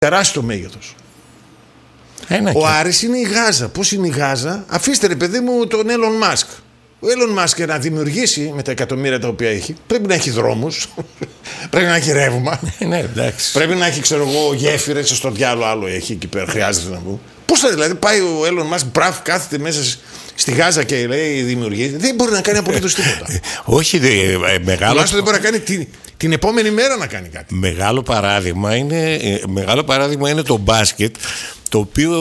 Τεράστιο μέγεθος. Ο Άρης είναι η Γάζα. Πώς είναι η Γάζα? Αφήστε ρε παιδί μου τον Elon Musk. Ο Elon Musk να δημιουργήσει με τα εκατομμύρια τα οποία έχει, πρέπει να έχει δρόμους, πρέπει να έχει ρεύμα, πρέπει να έχει, ξέρω εγώ, γέφυρες, στο διάλογο άλλο έχει εκεί πέρα, χρειάζεται να πω. Πώς θα δηλαδή πάει ο Elon Musk, μπράβο, κάθεται μέσα στη Γάζα και λέει δημιουργεί, δεν μπορεί να κάνει απολύτως τίποτα. Όχι, μεγάλο. Τουλάχιστον δεν μπορεί να κάνει την επόμενη μέρα να κάνει κάτι. Μεγάλο παράδειγμα είναι το μπάσκετ, το οποίο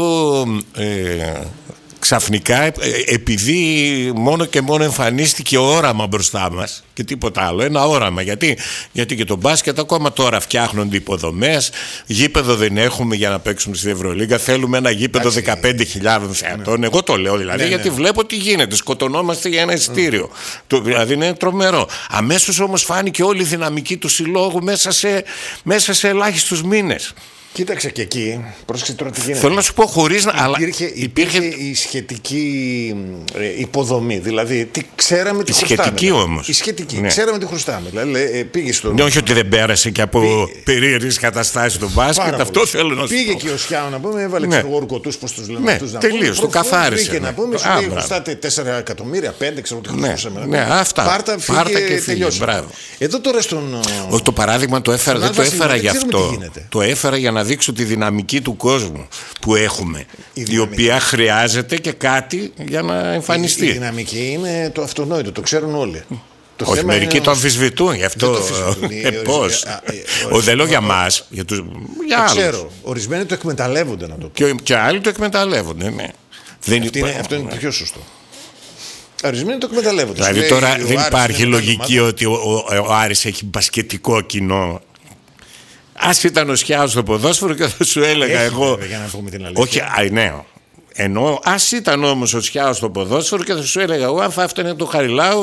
ξαφνικά, επειδή μόνο και μόνο εμφανίστηκε όραμα μπροστά μας και τίποτα άλλο, ένα όραμα, γιατί και το μπάσκετ ακόμα τώρα φτιάχνονται υποδομές, γήπεδο δεν έχουμε για να παίξουμε στην Ευρωλίγκα, θέλουμε ένα γήπεδο 15.000 θεατών, εγώ το λέω δηλαδή, γιατί βλέπω τι γίνεται, σκοτωνόμαστε για ένα εισιτήριο, δηλαδή είναι τρομερό. Αμέσως όμως φάνηκε όλη η δυναμική του συλλόγου μέσα σε ελάχιστους μήνες. Κοίταξε και εκεί, πρόσεξε τώρα τι γίνεται. Θέλω να σου πω χωρίς να. Υπήρχε η σχετική υποδομή. Δηλαδή, ξέραμε τι χρωστάμε. Σχετική όμως. Η σχετική. Ναι. Ξέραμε τι χρωστάμε. Δηλαδή, πήγε στον. Ναι, όχι ότι δεν πέρασε και από περίεργες καταστάσεις στο μπάσκετ. Αυτό θέλω να σου πω. Πήγε και ο Σιάο να πούμε, έβαλε ορκωτούς, πώς τους λένε αυτούς. Τελείως, το καθάρισε. Πήγε να πούμε, σου λέει χρωστάτε 4 εκατομμύρια, 5, ξέρω τι χρωστούσαμε. Ναι, αυτά. Πάρτα και τελειώσε. Εδώ τώρα στον. Το παράδειγμα το έφερα γι' αυτό. Το έφερα για να δείξω τη δυναμική του κόσμου που έχουμε, η οποία χρειάζεται και κάτι για να εμφανιστεί. Η δυναμική είναι το αυτονόητο, το ξέρουν όλοι. Όχι, μερικοί το αμφισβητούν γι' αυτό. Πώς? Δεν λέω για μας, για άλλους. Ξέρω, ορισμένοι το εκμεταλλεύονται, να το πω. Και άλλοι το εκμεταλλεύονται, ναι. Αυτό είναι το πιο σωστό. Ορισμένοι το εκμεταλλεύονται. Δηλαδή τώρα δεν υπάρχει λογική ότι ο Άρης έχει μπασκετικό κοινό. Ας ήταν ο Σιάος στο ποδόσφαιρο και θα σου έλεγα εγώ. Για να πούμε την αλήθεια. Όχι, ναι. Εννοώ, ας ήταν όμως ο Σιάος στο ποδόσφαιρο και θα σου έλεγα εγώ αν θα έφτανε το Χαριλάου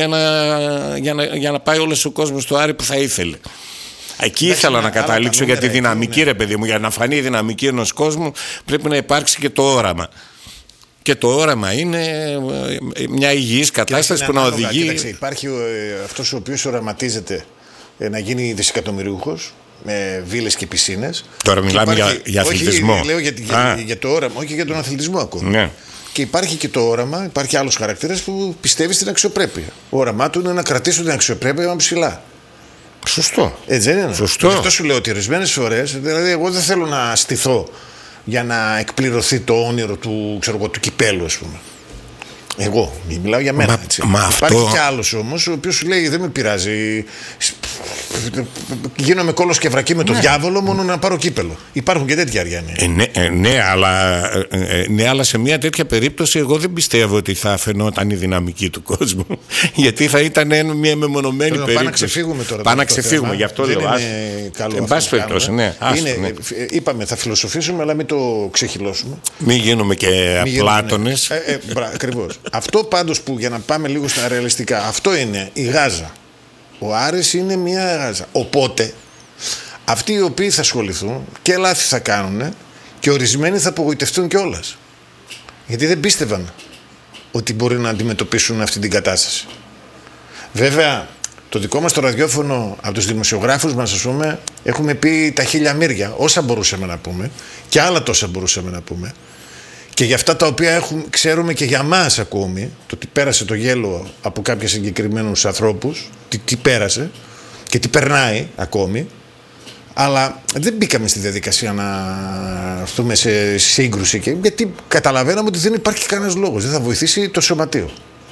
για να πάει όλος ο κόσμος στο Άρη που θα ήθελε. Εκεί ήθελα να καταλήξω για τη δυναμική, ρε παιδί μου. Για να φανεί η δυναμική ενός κόσμου πρέπει να υπάρξει και το όραμα. Και το όραμα είναι μια υγιής κατάσταση που να οδηγεί. Κοίταξε, υπάρχει αυτός ο οποίος οραματίζεται να γίνει δισεκατομμυριούχος με βίλες και πισίνες. Τώρα μιλάμε για αθλητισμό. Όχι, λέω για το όραμα, όχι για τον αθλητισμό ακόμα. Ναι. Και υπάρχει και το όραμα, υπάρχει άλλος χαρακτήρας που πιστεύει στην αξιοπρέπεια. Ο όραμά του είναι να κρατήσουν την αξιοπρέπεια ψηλά. Σωστό. Έτσι δεν είναι? Σωστό. Γι' αυτό σου λέω ότι ορισμένες φορές, δηλαδή εγώ δεν θέλω να στηθώ για να εκπληρωθεί το όνειρο του κυπέλου, ας πούμε. Εγώ, μιλάω για μένα. Υπάρχει κι άλλος όμως, ο οποίος σου λέει δεν με πειράζει. Γίνομαι κόλος και βρακί με τον διάβολο μόνο να πάρω κύπελο. Υπάρχουν και τέτοια Αριάννη. Ναι, αλλά σε μια τέτοια περίπτωση εγώ δεν πιστεύω ότι θα φαινόταν η δυναμική του κόσμου. Γιατί θα ήταν μια μεμονωμένη περίπτωση. Πάμε να ξεφύγουμε τώρα. Πάμε να ξεφύγουμε, γι' αυτό λέω. Εν πάση περιπτώσει, ναι. Είπαμε, θα φιλοσοφήσουμε, αλλά μην το ξεχυλώσουμε. Μην γίνουμε και Πλάτωνες. Ακριβώς. Αυτό πάντως που, για να πάμε λίγο στα ρεαλιστικά, αυτό είναι η Γάζα. Ο Άρης είναι μια Γάζα. Οπότε αυτοί οι οποίοι θα ασχοληθούν και λάθη θα κάνουν και ορισμένοι θα απογοητευτούν κιόλας. Γιατί δεν πίστευαν ότι μπορεί να αντιμετωπίσουν αυτή την κατάσταση. Βέβαια, το δικό μας το ραδιόφωνο, από τους δημοσιογράφους μας, ας πούμε, έχουμε πει τα χίλια μύρια, όσα μπορούσαμε να πούμε και άλλα τόσα μπορούσαμε να πούμε. Και για αυτά τα οποία ξέρουμε και για μας ακόμη, το τι πέρασε το γέλο από κάποιους συγκεκριμένους ανθρώπους, τι πέρασε και τι περνάει ακόμη, αλλά δεν μπήκαμε στη διαδικασία να έρθουμε σε σύγκρουση, γιατί καταλαβαίναμε ότι δεν υπάρχει κανένας λόγος, δεν θα βοηθήσει το σωματείο.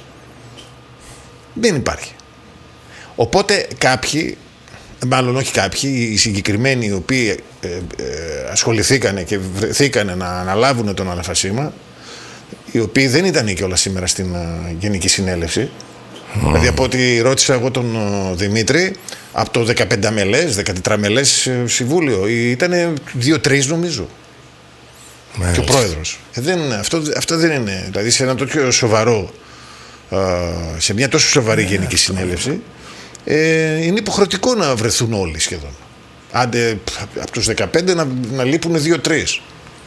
Δεν υπάρχει. Οπότε κάποιοι, μάλλον όχι κάποιοι, οι συγκεκριμένοι οι οποίοι ασχοληθήκανε και βρεθήκανε να αναλάβουν τον αναφασίμα, οι οποίοι δεν ήταν και όλα σήμερα στην Γενική Συνέλευση. Δηλαδή από ό,τι ρώτησα εγώ τον Δημήτρη, από το 15 μελές, 14 μελές συμβούλιο, ήταν 2-3 νομίζω. Και ο πρόεδρος. Αυτό δεν είναι. Δηλαδή σε ένα τόσο σοβαρό, σε μια τόσο σοβαρή Γενική Συνέλευση, είναι υποχρεωτικό να βρεθούν όλοι σχεδόν. Άντε από τους 15 να λείπουν 2-3.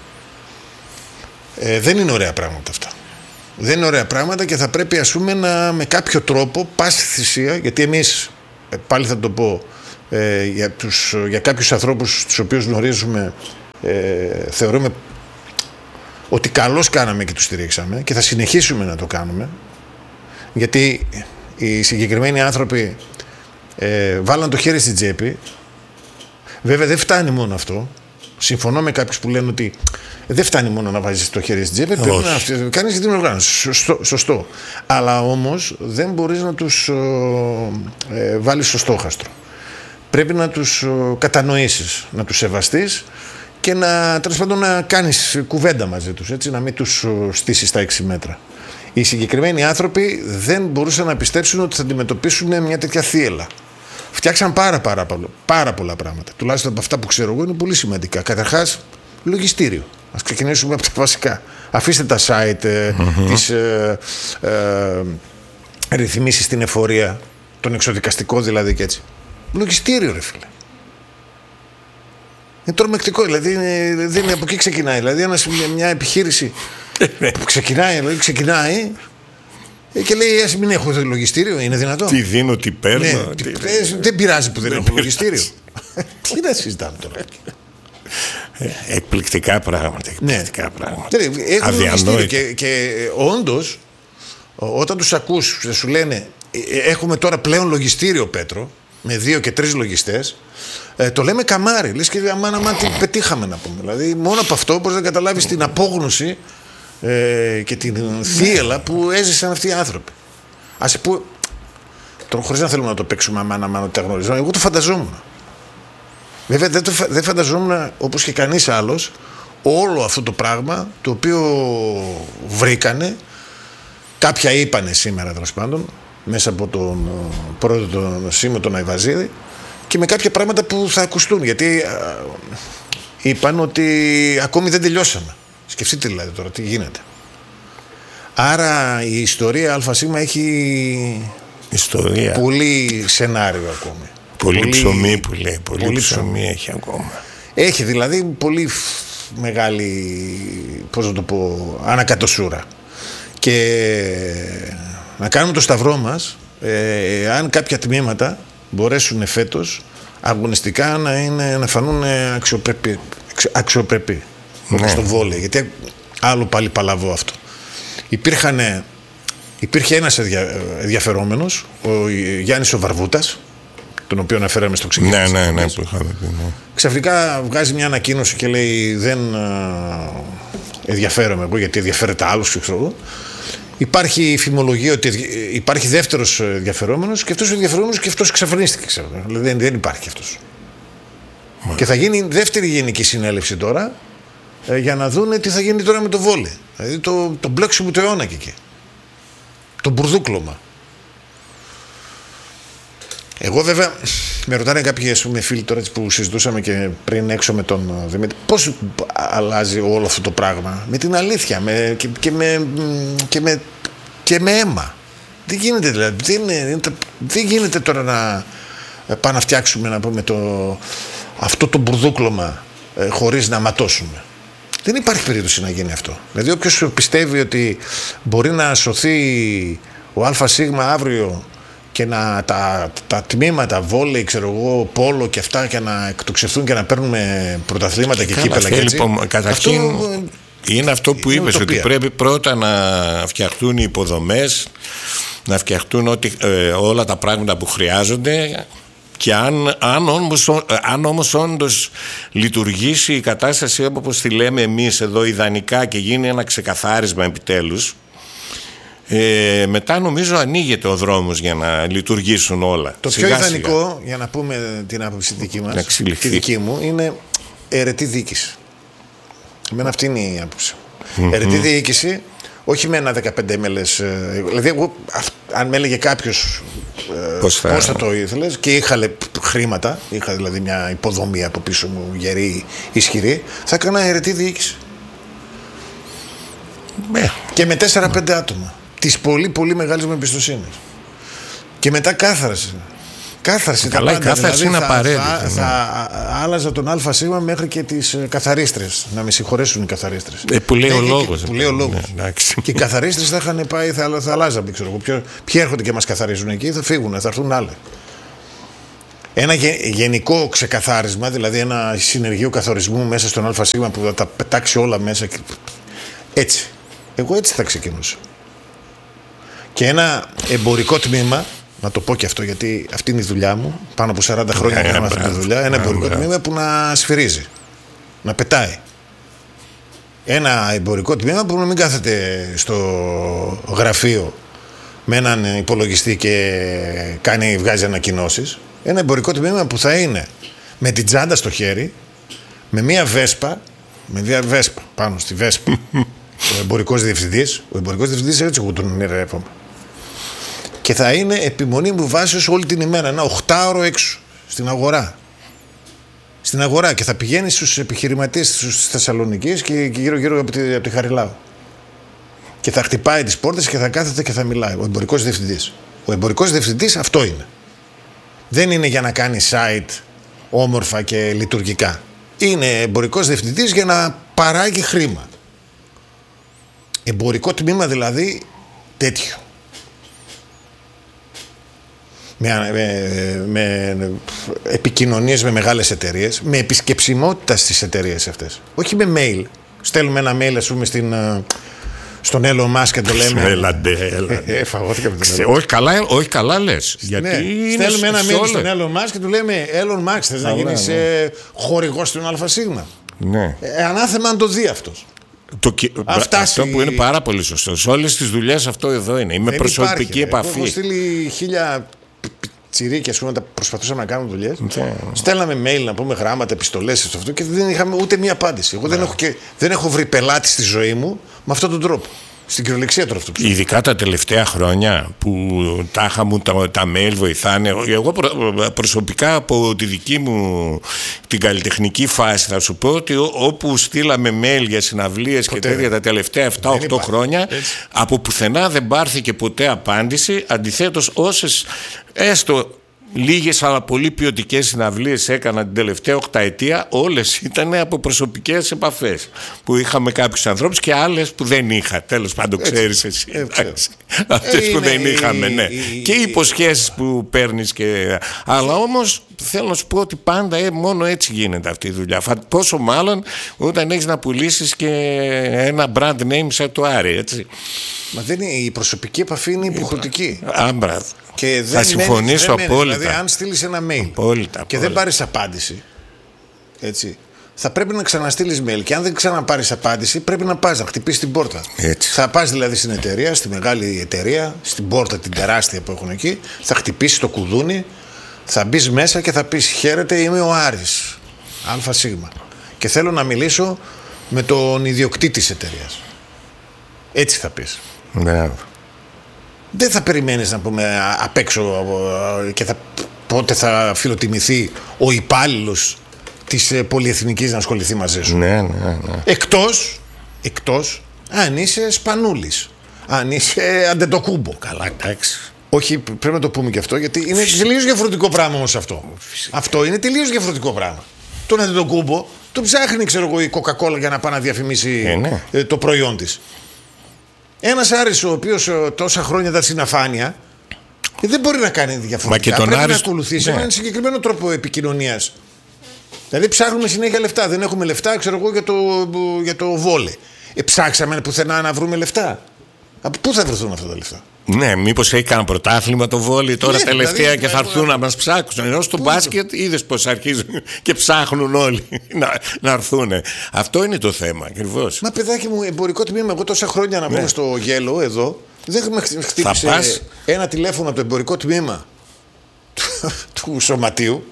Δεν είναι ωραία πράγματα αυτά. Δεν είναι ωραία πράγματα και θα πρέπει, ας πούμε, με κάποιο τρόπο, πάση θυσία, γιατί εμείς, πάλι θα το πω, για κάποιους ανθρώπους τους οποίους γνωρίζουμε θεωρούμε ότι καλώς κάναμε και τους στηρίξαμε και θα συνεχίσουμε να το κάνουμε, γιατί οι συγκεκριμένοι άνθρωποι βάλαν το χέρι στην τσέπη. Βέβαια δεν φτάνει μόνο αυτό. Συμφωνώ με κάποιους που λένε ότι δεν φτάνει μόνο να βάζεις το χέρι στην τσέπη, πρέπει να κάνεις την οργάνωση. Σωστό. Αλλά όμως δεν μπορείς να τους βάλεις στο στόχαστρο. Πρέπει να τους κατανοήσεις, να τους σεβαστείς και τέλος πάντων να κάνεις κουβέντα μαζί τους, έτσι, να μην τους στήσεις τα 6 μέτρα. Οι συγκεκριμένοι άνθρωποι δεν μπορούσαν να πιστέψουν ότι θα αντιμετωπίσουν μια τέτοια θύελλα. Φτιάξαν πάρα πολλά πράγματα. Τουλάχιστον από αυτά που ξέρω εγώ είναι πολύ σημαντικά. Καταρχάς, λογιστήριο. Ας ξεκινήσουμε από τα βασικά. Αφήστε τα site, τις ρυθμίσεις στην εφορία, τον εξοδικαστικό δηλαδή και έτσι. Λογιστήριο, ρε φίλε. Είναι τρομακτικό, δηλαδή δεν είναι, από εκεί ξεκινάει. Δηλαδή μια επιχείρηση που ξεκινάει και λέει ας μην έχω λογιστήριο, είναι δυνατό? Τι δίνω, τι παίρνω. Ναι, δεν πειράζει που δεν έχω λογιστήριο. Τι να συζητάμε τώρα. Εκπληκτικά πράγματα. Έχουν λογιστήριο και όντως όταν τους ακούς σου λένε έχουμε τώρα πλέον λογιστήριο, Πέτρο, με 2 και 3 λογιστές, το λέμε καμάρι. Λες και αμάν τι πετύχαμε να πούμε. Δηλαδή μόνο από αυτό μπορείς να καταλάβεις την απόγνωση και την θύελλα που έζησαν αυτοί οι άνθρωποι. Ας πούμε, τώρα χωρίς να θέλουμε να το παίξουμε αμάν ότι τα γνωρίζουμε, εγώ το φανταζόμουν. Βέβαια δεν φανταζόμουν όπως και κανείς άλλος όλο αυτό το πράγμα το οποίο βρήκανε. Κάποια είπανε σήμερα τέλος πάντων μέσα από τον πρόεδρο τον Σίμω τον Αϊβαζίδη και με κάποια πράγματα που θα ακουστούν, γιατί είπαν ότι ακόμη δεν τελειώσαμε. Σκεφτείτε δηλαδή τώρα τι γίνεται. Άρα η ιστορία ΑΣ έχει πολύ σενάριο ακόμη. Πολύ ψωμί που λέει. Πολύ ψωμί έχει ακόμα. Έχει δηλαδή πολύ μεγάλη, πώς να το πω, ανακατοσούρα. Και να κάνουμε το σταυρό μας αν κάποια τμήματα μπορέσουν φέτος αγωνιστικά να φανούν αξιοπρεπή. Όπως στο βόλεϊ. Γιατί άλλο πάλι παλαβό αυτό. Υπήρχε ένας ενδιαφερόμενος, ο Γιάννης ο Βαρβούτας, τον οποίο αναφέραμε στο ξεκίνημα. Ναι, που είχαμε πει. Ναι. Ξαφνικά βγάζει μια ανακοίνωση και λέει δεν ενδιαφέρομαι εγώ γιατί ενδιαφέρεται άλλος, ξέρω εγώ. Υπάρχει φημολογία ότι υπάρχει δεύτερος ενδιαφερόμενος και αυτός ο ενδιαφερόμενος και αυτός εξαφανίστηκε. Δηλαδή δεν υπάρχει αυτός. Και θα γίνει δεύτερη γενική συνέλευση τώρα για να δούνε τι θα γίνει τώρα με το βόλεϊ. Δηλαδή το μπλέξιμο του αιώνα και εκεί. Το μπουρδούκλωμα. Εγώ βέβαια με ρωτάνε κάποιοι φίλοι τώρα που συζητούσαμε και πριν έξω με τον Δημήτρη, πώς αλλάζει όλο αυτό το πράγμα με την αλήθεια και με αίμα. Τι γίνεται δηλαδή, δεν γίνεται τώρα να πάμε να φτιάξουμε να πούμε αυτό το μπουρδούκλωμα χωρίς να ματώσουμε. Δεν υπάρχει περίπτωση να γίνει αυτό. Δηλαδή όποιος πιστεύει ότι μπορεί να σωθεί ο ΑΣ αύριο και να τα τμήματα βόλεϊ, ξέρω εγώ, πόλο και αυτά και να εκτοξευτούν και να παίρνουμε πρωταθλήματα και κύπελα και έτσι. Καταρχήν είναι αυτό που είπες, ότι πρέπει πρώτα να φτιαχτούν οι υποδομές, να φτιαχτούν όλα τα πράγματα που χρειάζονται. Και αν όμως όντως λειτουργήσει η κατάσταση όπως τη λέμε εμείς εδώ ιδανικά και γίνει ένα ξεκαθάρισμα επιτέλους, μετά νομίζω ανοίγεται ο δρόμος για να λειτουργήσουν όλα. Το πιο ιδανικό, για να πούμε την άποψη δική μας, τη δική μου, είναι αιρετή διοίκηση. Εμένα αυτή είναι η άποψη. Αιρετή διοίκηση, όχι με ένα 15 μέλες. Δηλαδή, εγώ, αν με έλεγε κάποιος πώς θα το ήθελες και είχα χρήματα, είχα δηλαδή μια υποδομή από πίσω μου γερή, ισχυρή, θα έκανα αιρετή διοίκηση. Και με 4-5 άτομα. Της πολύ πολύ μεγάλης μου εμπιστοσύνης. Και μετά κάθαρση. Κάθαρση. Καλά, η κάθαρση είναι απαραίτητη. Θα άλλαζα τον ΑΣ μέχρι και τις καθαρίστρες. Να με συγχωρέσουν οι καθαρίστρες. Που λέει ο λόγος. Και οι καθαρίστρες θα είχαν πάει, θα αλλάζαμε. Ποιοι έρχονται και μας καθαρίζουν εκεί, θα φύγουν, θα έρθουν άλλοι. ένα γενικό ξεκαθάρισμα, δηλαδή ένα συνεργείο καθορισμού μέσα στον ΑΣ που θα τα πετάξει όλα μέσα. Έτσι. Εγώ έτσι θα ξεκινούσα. Και ένα εμπορικό τμήμα, να το πω και αυτό γιατί αυτή είναι η δουλειά μου, πάνω από 40 χρόνια κάνω αυτή τη δουλειά, ένα εμπορικό τμήμα που να σφυρίζει, να πετάει. Ένα εμπορικό τμήμα που να μην κάθεται στο γραφείο με έναν υπολογιστή και βγάζει ανακοινώσεις. Ένα εμπορικό τμήμα που θα είναι με την τσάντα στο χέρι, με μια βέσπα πάνω στη βέσπα. Ο εμπορικός διευθυντής έτσι εγώ τον ονειρεύομαι. Και θα είναι επιμονή μου βάσεως όλη την ημέρα, ένα 8ωρο έξω, στην αγορά. Και θα πηγαίνει στους επιχειρηματίες της Θεσσαλονικής και γύρω από τη Χαριλάου. Και θα χτυπάει τις πόρτες και θα κάθεται και θα μιλάει. Ο εμπορικός διευθυντής. Ο εμπορικός διευθυντής αυτό είναι. Δεν είναι για να κάνει site όμορφα και λειτουργικά. Είναι εμπορικός διευθυντής για να παράγει χρήμα. Εμπορικό τμήμα δηλαδή τέτοιο. Με επικοινωνίες με μεγάλες εταιρείες, με επισκεψιμότητα στις εταιρείες αυτές. Όχι με mail. Στέλνουμε ένα mail, ας πούμε, στον Elon Musk και το λέμε. Φαγώθηκα με τον Elon. Όχι καλά λες. Γιατί στέλνουμε ένα mail στον Elon Musk και του λέμε Elon Musk, θες να γίνεις χορηγός του ΑΣ. Ναι. Ανάθεμα αν το δει αυτός. Αυτό που είναι πάρα πολύ σωστό. Σε όλες τις δουλειές αυτό εδώ είναι. Είμαι προσωπική επαφή. Έχω στείλει 1000 τσιρίκια, προσπαθούσαμε να κάνουμε δουλειές. Στέλναμε mail, να πούμε γράμματα, επιστολές αυτό και δεν είχαμε ούτε μία απάντηση. Εγώ δεν έχω βρει πελάτη στη ζωή μου με αυτόν τον τρόπο. Στην κυριολεξία τώρα αυτό. Ειδικά τα τελευταία χρόνια που τάχα μου τα mail βοηθάνε. Εγώ προσωπικά από τη δική μου την καλλιτεχνική φάση θα σου πω ότι όπου στείλαμε mail για συναυλίες και τέτοια τα τελευταία 7-8 χρόνια, από πουθενά δεν πάρθηκε ποτέ απάντηση. Αντιθέτως, όσες έστω λίγες αλλά πολύ ποιοτικές συναυλίες έκανα την τελευταία 8 ετία, όλες ήταν από προσωπικές επαφές που είχαμε κάποιους ανθρώπους και άλλες που δεν είχα. Τέλος πάντων, ξέρεις εσύ. Αυτές που δεν είχαμε, ναι. Και οι υποσχέσεις που παίρνεις και. Αλλά όμως θέλω να σου πω ότι πάντα μόνο έτσι γίνεται αυτή η δουλειά. Πόσο μάλλον όταν έχεις να πουλήσεις και ένα brand name σαν το Άρη, έτσι. Μα δεν είναι, η προσωπική επαφή είναι υποχρεωτική. Και θα συμφωνήσω απόλυτα. Δηλαδή, αν στείλεις ένα mail και δεν πάρεις απάντηση, έτσι, θα πρέπει να ξαναστείλεις mail. Και αν δεν ξαναπάρεις απάντηση, πρέπει να πας να χτυπήσεις την πόρτα. Έτσι. Θα πας δηλαδή στην εταιρεία, στη μεγάλη εταιρεία, στην πόρτα την τεράστια που έχουν εκεί, θα χτυπήσεις το κουδούνι, θα μπεις μέσα και θα πεις: χαίρετε, είμαι ο Άρης ΑΣ. Και θέλω να μιλήσω με τον ιδιοκτήτη της εταιρείας. Έτσι θα πεις. Ναι. Δεν θα περιμένεις να πούμε απ' έξω και πότε θα φιλοτιμηθεί ο υπάλληλος της πολυεθνικής να ασχοληθεί μαζί σου. Ναι. Εκτός αν είσαι Σπανούλης, αν είσαι Αντετοκούμπο. Καλά, εντάξει. Όχι, πρέπει να το πούμε και αυτό, γιατί είναι τελείως διαφορετικό πράγμα όμως αυτό. Αυτό είναι τελείως διαφορετικό πράγμα. Τον Αντετοκούμπο τον ψάχνει, ξέρω εγώ, η Coca-Cola για να πάει να διαφημίσει το προϊόν της. Ένας Άρης ο οποίος τόσα χρόνια ήταν στην αφάνεια δεν μπορεί να κάνει διαφορετικά. Πρέπει να ακολουθήσει έναν συγκεκριμένο τρόπο επικοινωνίας. Δηλαδή ψάχνουμε συνέχεια λεφτά. Δεν έχουμε λεφτά, ξέρω εγώ, για το βόλε. Ψάξαμε πουθενά να βρούμε λεφτά. Από πού θα βρεθούν αυτά τα λεφτά? Ναι, μήπως έχει κανένα πρωτάθλημα το βόλι τώρα τελευταία δηλαδή, και θα έρθουν να μας ψάξουν. Ενώ στο μπάσκετ είδες πως αρχίζουν και ψάχνουν όλοι να έρθουν. Αυτό είναι το θέμα ακριβώς. Μα παιδάκι μου, εμπορικό τμήμα, εγώ τόσα χρόνια να πούμε στο γέλο εδώ, δεν με χτύπησε ένα τηλέφωνο από το εμπορικό τμήμα του σωματείου.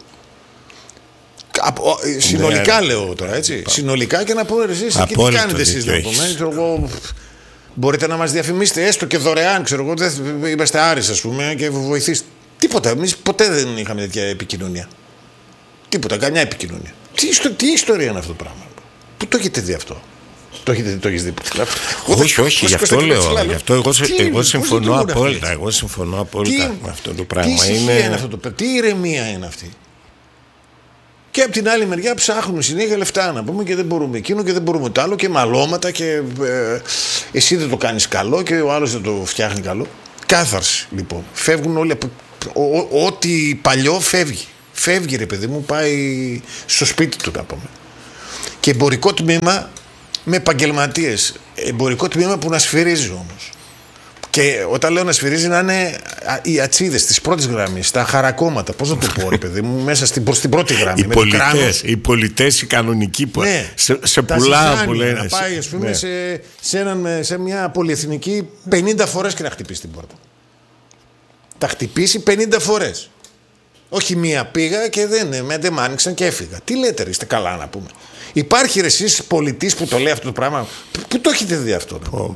Συνολικά λέω τώρα, έτσι. Συνολικά και να πω εσείς εκεί τι κάνετε εσείς να πούμε. Μπορείτε να μας διαφημίσετε έστω και δωρεάν, ξέρω εγώ, είμαστε Άρης ας πούμε και βοηθήστε. Τίποτα, εμείς ποτέ δεν είχαμε τέτοια επικοινωνία. Τίποτα, καμιά επικοινωνία. Τι ιστορία είναι αυτό το πράγμα? Πού το έχετε δει αυτό? Το έχεις δει? Όχι, γι' αυτό λέω. Γι' αυτό εγώ συμφωνώ απόλυτα. Εγώ συμφωνώ απόλυτα με αυτό το πράγμα. Τι ηρεμία είναι αυτή? Και από την άλλη μεριά ψάχνουμε συνέχεια λεφτά να πούμε και δεν μπορούμε εκείνο και δεν μπορούμε το άλλο και μαλώματα και εσύ δεν το κάνεις καλό και ο άλλος δεν το φτιάχνει καλό. Κάθαρση λοιπόν. Φεύγουν όλοι. Ό,τι παλιό φεύγει. φεύγει ρε παιδί μου, πάει στο σπίτι του να πούμε. Και εμπορικό τμήμα με επαγγελματίες. Εμπορικό τμήμα που να σφυρίζει όμως. Και όταν λέω να σφυρίζει, να είναι οι ατσίδες της πρώτης γραμμής, τα χαρακόμματα. Πώς να το πω, ρε παιδί μου, μέσα προς την πρώτη γραμμή. Οι πολιτές, οι κανονικοί που ναι, σε πουλά που λένε. Να πάει, ας πούμε, ναι, σε μια πολυεθνική 50 φορές και να χτυπήσει την πόρτα. Τα χτυπήσει 50 φορές. Όχι μία, πήγα και δεν μ' άνοιξαν και έφυγα. Τι λέτε, ρε, είστε καλά να πούμε. Υπάρχει ρε εσείς πολιτής που το λέει αυτό το πράγμα. Πού το έχετε δει αυτό?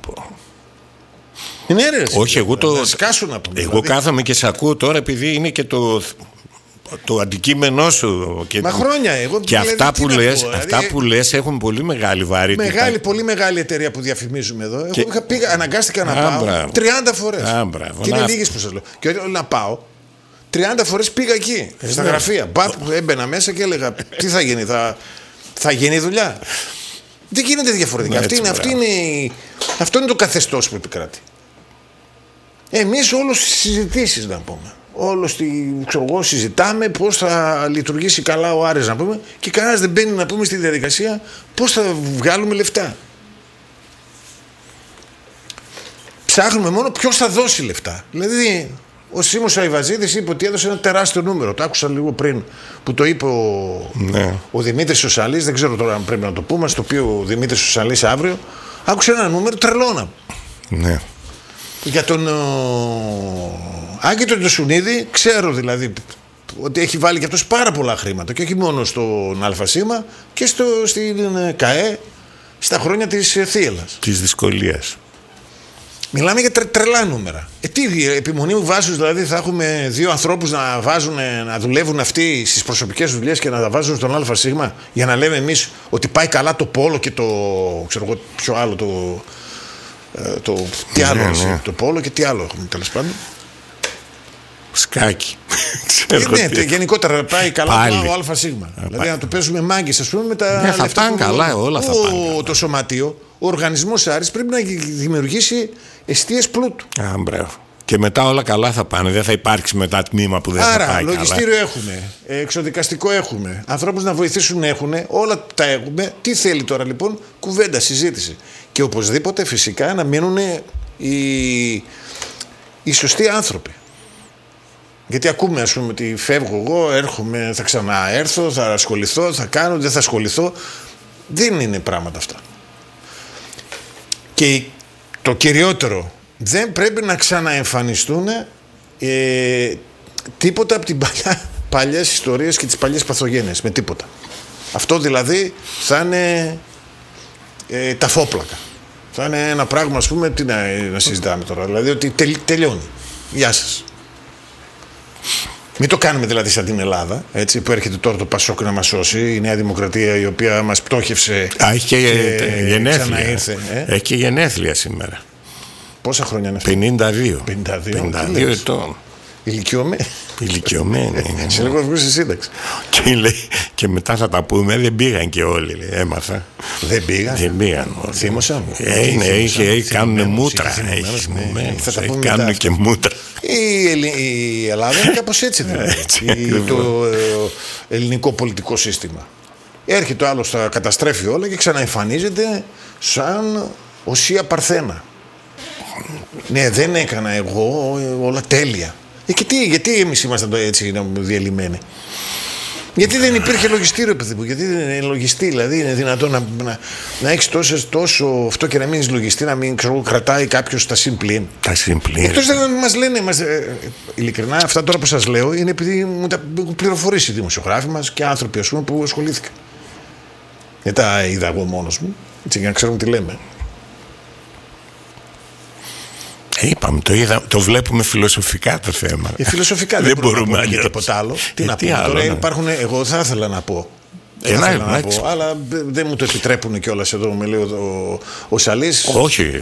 Είναι ρε, όχι, εγώ το. Σκάσου να πούμε. Εγώ δηλαδή. κάθομαι και σε ακούω τώρα επειδή είναι και το αντικείμενό σου. Μα χρόνια εγώ. Και δηλαδή, αυτά που λες έχουν πολύ μεγάλη βαρύτητα. Πολύ μεγάλη εταιρεία που διαφημίζουμε εδώ. Εγώ αναγκάστηκα να πάω 30 φορές. Και είναι λίγες που σας λέω. Και να πάω 30 φορές πήγα εκεί, στα γραφεία. Έμπαινα μέσα και έλεγα τι θα γίνει, θα γίνει δουλειά. Δεν γίνεται διαφορετικά. Αυτό είναι το καθεστώς που επικράτει. Εμείς όλες τις συζητήσεις να πούμε. Συζητάμε πώς θα λειτουργήσει καλά ο Άρης να πούμε και κανένας δεν μπαίνει να πούμε στη διαδικασία πώς θα βγάλουμε λεφτά. Ψάχνουμε μόνο ποιος θα δώσει λεφτά. Δηλαδή ο Σίμος Αϊβαζίδης είπε ότι έδωσε ένα τεράστιο νούμερο. Το άκουσα λίγο πριν που το είπε ο Δημήτρης ο Σαλής. Δεν ξέρω τώρα αν πρέπει να το πούμε. Στο οποίο ο Δημήτρης ο Σαλής αύριο άκουσε ένα νούμερο τρελόνα. Ναι. Για τον Άκη τον Σουνίδη ξέρω δηλαδή ότι έχει βάλει και αυτός πάρα πολλά χρήματα και όχι μόνο στον ΑΣ και στην ΚΑΕ στα χρόνια της θύελλας. Της δυσκολίας. Μιλάμε για τρελά νούμερα. Τι επιμονή μου βάζουν, δηλαδή θα έχουμε δύο ανθρώπους να δουλεύουν αυτοί στις προσωπικές δουλειές και να τα βάζουν στον ΑΣ για να λέμε εμείς ότι πάει καλά το πόλο και το ξέρω εγώ ποιο άλλο τι άλλο το πόλο και τι άλλο έχουμε τέλος πάντων. Σκάκι. Ναι, γενικότερα πάει καλά το ΑΣ. Δηλαδή να το παίζουμε μάγκες ας πούμε με τα θα πάνε καλά, όλα θα πάνε. Το σωματείο, ο οργανισμός Άρης πρέπει να δημιουργήσει εστίες πλούτου. Και μετά όλα καλά θα πάνε, δεν θα υπάρξει μετά τμήμα που δεν θα πάει καλά. Λογιστήριο έχουμε, εξοδικαστικό έχουμε, ανθρώπους να βοηθήσουν έχουμε, όλα τα έχουμε. Τι θέλει τώρα λοιπόν? Κουβέντα, συζήτηση. Και οπωσδήποτε φυσικά να μείνουν οι σωστοί άνθρωποι. Γιατί ακούμε ας πούμε ότι φεύγω εγώ, έρχομαι, θα ξαναέρθω, θα ασχοληθώ, θα κάνω, δεν θα ασχοληθώ. Δεν είναι πράγματα αυτά. Και το κυριότερο, δεν πρέπει να ξαναεμφανιστούν τίποτα από τις παλιές ιστορίες και τις παλιές παθογένειες, με τίποτα. Αυτό δηλαδή θα είναι τα φόπλακα. Θα είναι ένα πράγμα ας πούμε, τι να συζητάμε τώρα, δηλαδή ότι τελειώνει. Γεια σας. Μην το κάνουμε δηλαδή σαν την Ελλάδα, έτσι, που έρχεται τώρα το Πασόκ να μας σώσει, η Νέα Δημοκρατία η οποία μας πτώχευσε. Έχει και γενέθλια. Έχει και γενέθλια σήμερα. Πόσα χρόνια είναι αυτά? 52 ετών. Ηλικιωμένοι. Σε λίγο βγουν στη σύνταξη. Και μετά θα τα πούμε, δεν πήγαν και όλοι, έμαθα. Δεν πήγαν. Θύμωσα μου. Κάνουν μούτρα. Κάνουν και μούτρα. Η Ελλάδα είναι κάπως έτσι δηλαδή. Το ελληνικό πολιτικό σύστημα. Έρχεται ο άλλος, θα καταστρέφει όλα και ξαναεμφανίζεται σαν οσία παρθένα. Ναι, δεν έκανα εγώ όλα τέλεια. Γιατί εμείς ήμασταν έτσι διαλυμένοι? Γιατί δεν υπήρχε λογιστήριο, παιδί μου? Γιατί δεν είναι λογιστή, δηλαδή είναι δυνατόν να έχεις τόσο αυτό και να μην είσαι λογιστή, να μην κρατάει κάποιος τα συμπλήν. Εκτός δεν μας λένε, ειλικρινά, αυτά τώρα που σας λέω είναι επειδή μου τα έχουν πληροφορήσει οι δημοσιογράφοι μας και άνθρωποι ας πούμε, που ασχολήθηκαν. Δεν τα είδα εγώ μόνος μου, έτσι για να ξέρουμε τι λέμε. Είπαμε, το βλέπουμε φιλοσοφικά το θέμα. Φιλοσοφικά δεν μπορούμε να πούμε τίποτα άλλο. Τι να πούμε τώρα, υπάρχουν, εγώ θα ήθελα να πω. Αλλά δεν μου το επιτρέπουν κιόλας εδώ, με λέει ο Σαλής. Όχι,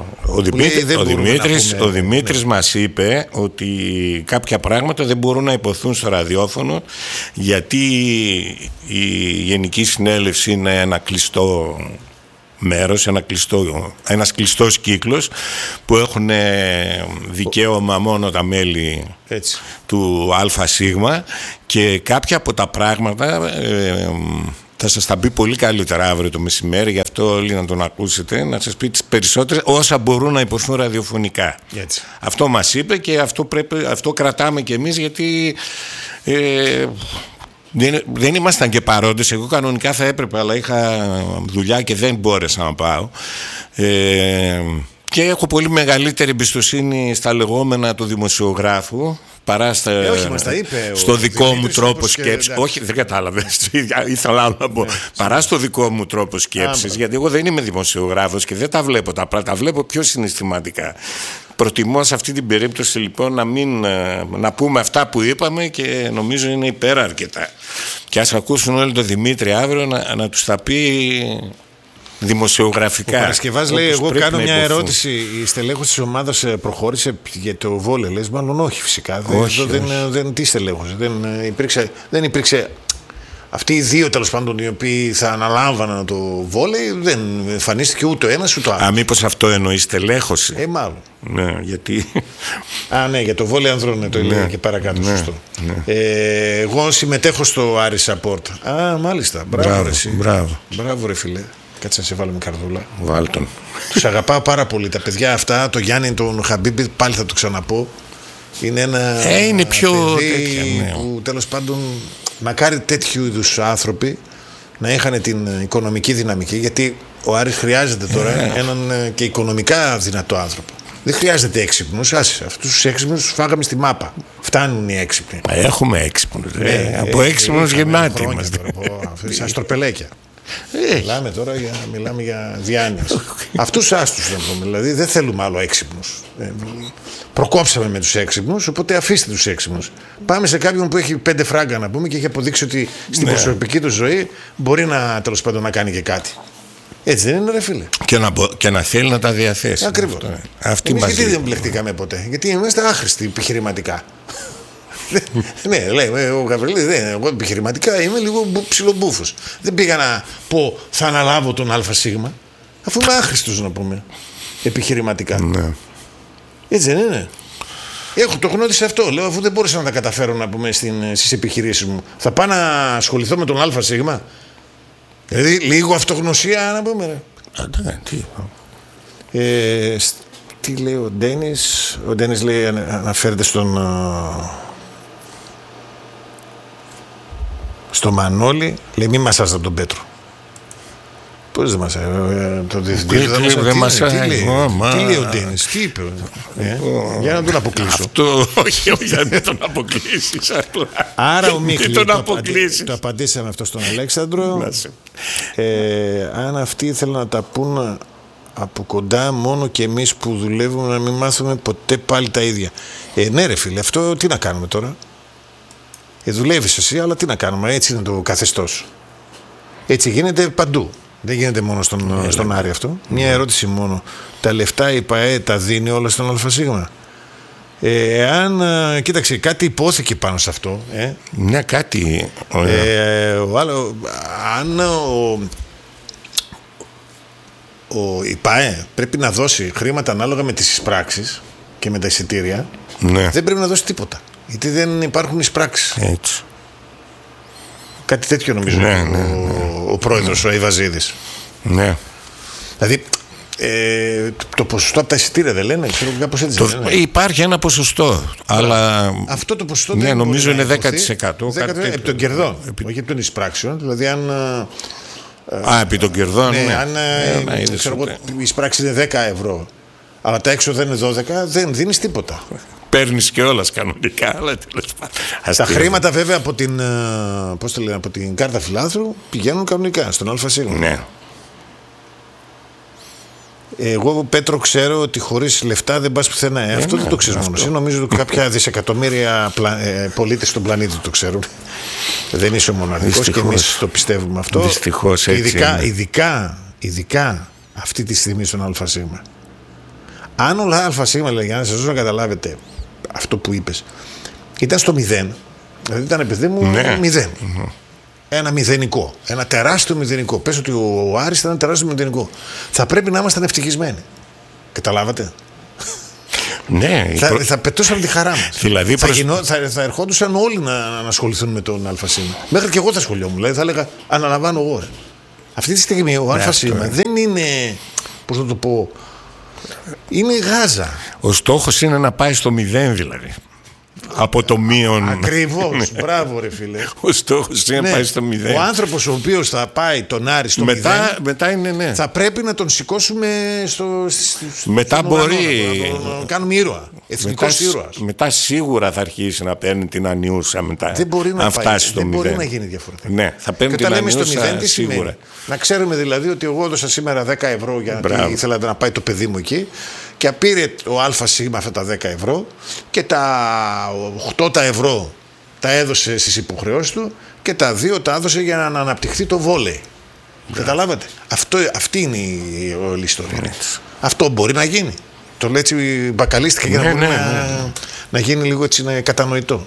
ο Δημήτρης μας είπε ότι κάποια πράγματα δεν μπορούν να υποθούν στο ραδιόφωνο γιατί η Γενική Συνέλευση είναι ένα κλειστό μέρος, ένας κλειστός κύκλος που έχουν δικαίωμα μόνο τα μέλη του ΑΣ, και κάποια από τα πράγματα θα σας τα πει πολύ καλύτερα αύριο το μεσημέρι, γι' αυτό όλοι να τον ακούσετε, να σας πει τις περισσότερες όσα μπορούν να υποθούν ραδιοφωνικά. Έτσι. Αυτό μας είπε και αυτό κρατάμε κι εμείς, γιατί δεν ήμασταν και παρόντες. Εγώ κανονικά θα έπρεπε, αλλά είχα δουλειά και δεν μπόρεσα να πάω. Και έχω πολύ μεγαλύτερη εμπιστοσύνη στα λεγόμενα του δημοσιογράφου παρά στο δικό μου τρόπο σκέψης. Όχι, δεν κατάλαβες. Ήθελα να πω. Παρά στο δικό μου τρόπο σκέψης, γιατί εγώ δεν είμαι δημοσιογράφος και δεν τα βλέπω τα πράγματα. Τα βλέπω πιο συναισθηματικά. Προτιμώ σε αυτή την περίπτωση λοιπόν να πούμε αυτά που είπαμε, και νομίζω είναι υπεραρκετά. Και ας ακούσουν όλοι τον Δημήτρη αύριο να τους τα πει δημοσιογραφικά. Ο Παρασκευάς λέει: εγώ κάνω μια ερώτηση. Η στελέχωση της ομάδας προχώρησε για το βόλε? Λες μάλλον όχι, φυσικά. Όχι, τι στελέχωση? Δεν υπήρξε. Αυτοί οι δύο τέλος πάντων οι οποίοι θα αναλάμβαναν το βόλεϊ, δεν εμφανίστηκε ούτε ο ένας ούτε ο άλλος. Μήπως αυτό εννοεί στελέχωση? Μάλλον. Ναι, γιατί. Ναι, για το βόλεϊ ανδρών, ναι, το έλεγε και παρακάτω. Ναι, σωστό. Ναι. Εγώ συμμετέχω στο Άρης Support. Μάλιστα. Μπράβο, ρε φίλε. Κάτσε να σε βάλω με καρδούλα. Βάλ' τον. Τους αγαπάω πάρα πολύ τα παιδιά αυτά. Το Γιάννη, τον Χαμπίμπι, πάλι θα το ξαναπώ. Είναι ένα είναι πιο παιδί που τέλος πάντων, μακάρι τέτοιου είδους άνθρωποι να είχαν την οικονομική δυναμική, γιατί ο Άρης χρειάζεται τώρα έναν και οικονομικά δυνατό άνθρωπο. Δεν χρειάζεται έξυπνους, αυτούς τους έξυπνους τους φάγαμε στη μάπα. Φτάνουν οι έξυπνοι. Έχουμε έξυπνους. Από έξυπνους γεμάτοι είμαστε. Σαν στροπελέκια. Μιλάμε για διάνοιες. Αυτούς άστους να πούμε. Δηλαδή δεν θέλουμε άλλο έξυπνους. Προκόψαμε με τους έξυπνους, οπότε αφήστε τους έξυπνους. Πάμε σε κάποιον που έχει 5 φράγκα να πούμε και έχει αποδείξει ότι στην προσωπική του ζωή μπορεί τέλος πάντων να κάνει και κάτι. Έτσι δεν είναι, ρε φίλε? Και να θέλει να τα διαθέσει. Ακριβώς. Εμείς γιατί δεν μπλεχτήκαμε ποτέ? Γιατί είμαστε άχρηστοι επιχειρηματικά. Ναι, λέει ο Γαβριλίδης, εγώ επιχειρηματικά είμαι λίγο ψιλομπούφος. Δεν πήγα να πω θα αναλάβω τον ΑΣ, αφού είμαι άχρηστος να πούμε επιχειρηματικά. Ναι. Έτσι δεν είναι? Το έχω νόησει αυτό. Λέω, αφού δεν μπόρεσα να τα καταφέρω να πούμε στις επιχειρήσεις μου, θα πάω να ασχοληθώ με τον ΑΣ? Δηλαδή λίγο αυτογνωσία να πούμε. Τι λέει ο Ντένις? Ο Ντένις λέει, αναφέρεται στο Μανώλη, λέει μη μασάς από τον Πέτρο. Πώς δεν μασάει? Το διευθυντή δεν μασάει. Τι λέει ο Ντένις? Τι είπε? Για να τον αποκλείσω. Όχι, για να τον αποκλείσεις. Άρα ο Μίχλη το απαντήσαμε αυτό στον Αλέξανδρο. Αν αυτοί ήθελαν να τα πούν από κοντά, μόνο και εμείς που δουλεύουμε να μην μάθουμε ποτέ πάλι τα ίδια. Ναι ρε φίλε, αυτό τι να κάνουμε τώρα? Δουλεύεις εσύ, αλλά τι να κάνουμε, έτσι είναι το καθεστώς. Έτσι γίνεται παντού. Δεν γίνεται μόνο στον Άρη αυτό. Μια ερώτηση μόνο. Τα λεφτά η ΠΑΕ τα δίνει όλα στον ΑΣ? Κοίταξε, κάτι υπόθηκε πάνω σε αυτό. Ναι, κάτι. Αν η ΠΑΕ πρέπει να δώσει χρήματα ανάλογα με τις εισπράξεις και με τα εισιτήρια, δεν πρέπει να δώσει τίποτα. Γιατί δεν υπάρχουν εισπράξεις. Έτσι. Κάτι τέτοιο νομίζω ο πρόεδρος, ο Αϊβαζίδης. Ναι. Δηλαδή το ποσοστό από τα εισιτήρια δεν λένε? Ξέρω κάπως έτσι. Υπάρχει ένα ποσοστό. Αλλά αυτό το ποσοστό δεν νομίζω είναι 10%. Επί των κερδών, όχι επί των εισπράξεων. Δηλαδή αν... επί των κερδών, η εισπράξη είναι 10 ευρώ, αλλά τα έξοδα είναι 12, δεν δίνεις τίποτα. Παίρνεις και όλας κανονικά, αλλά τέλος πάντων. Τα χρήματα βέβαια από την κάρτα φιλάθρου πηγαίνουν κανονικά στον ΑΣ. Ναι. Εγώ, Πέτρο, ξέρω ότι χωρίς λεφτά δεν πας πουθενά. Αυτό δεν το ξέρεις μόνο εσύ. Νομίζω ότι κάποια δισεκατομμύρια πολίτες στον πλανήτη το ξέρουν. Δεν είσαι ο μοναδικός και εμείς το πιστεύουμε αυτό. Δυστυχώς έτσι. Ειδικά αυτή τη στιγμή στον ΑΣ. Αν ο ΑΣ, λέει, για να σας δώσω να καταλάβετε αυτό που είπες, ήταν στο 0, δηλαδή ήταν, παιδί μου, 0. ένα μηδενικό. Ένα τεράστιο μηδενικό. Πες ότι ο Άρης ήταν ένα τεράστιο μηδενικό. Θα πρέπει να ήμασταν ευτυχισμένοι. Καταλάβατε. Ναι, θα πετούσαν τη χαρά μας. Δηλαδή θα ερχόντουσαν όλοι να ασχοληθούν με τον ΑΣ. Μέχρι και εγώ θα ασχολιόμουν. Δηλαδή θα έλεγα αναλαμβάνω εγώ. Αυτή τη στιγμή ο ΑΣ δεν είναι, πώς να το πω, είναι γάζα. Ο στόχος είναι να πάει στο 0 δηλαδή. Από το μείον. Ακριβώς, μπράβο ρε φίλε. Ο στόχος είναι να πάει στο 0. Ο άνθρωπος ο οποίος θα πάει τον Άρη στο 0 μετά είναι, ναι. Θα πρέπει να τον σηκώσουμε μετά μπορεί να κάνουμε ήρωα. Εθνικός ήρωας. Μετά σίγουρα θα αρχίσει να παίρνει την ανιούσα μετά. Δεν μπορεί να φτάσει στο 0. Δεν μπορεί να γίνει διαφορετικά. Ναι, θα παίρνει την ανιούσα. Και όταν λέμε στο 0 τι σημαίνει. Να ξέρουμε δηλαδή ότι εγώ έδωσα σήμερα 10 ευρώ γιατί ήθελα να πάει το παιδί μου εκεί. Και πήρε ο ΑΣ αυτά τα 10 ευρώ και τα 8 ευρώ τα έδωσε στις υποχρεώσεις του και τα 2 τα έδωσε για να αναπτυχθεί το βόλεϊ. Καταλάβατε. Αυτή είναι η όλη ιστορία. Αυτό μπορεί να γίνει. Το λέει έτσι μπακαλίστηκα για να μπορεί να γίνει λίγο έτσι κατανοητό.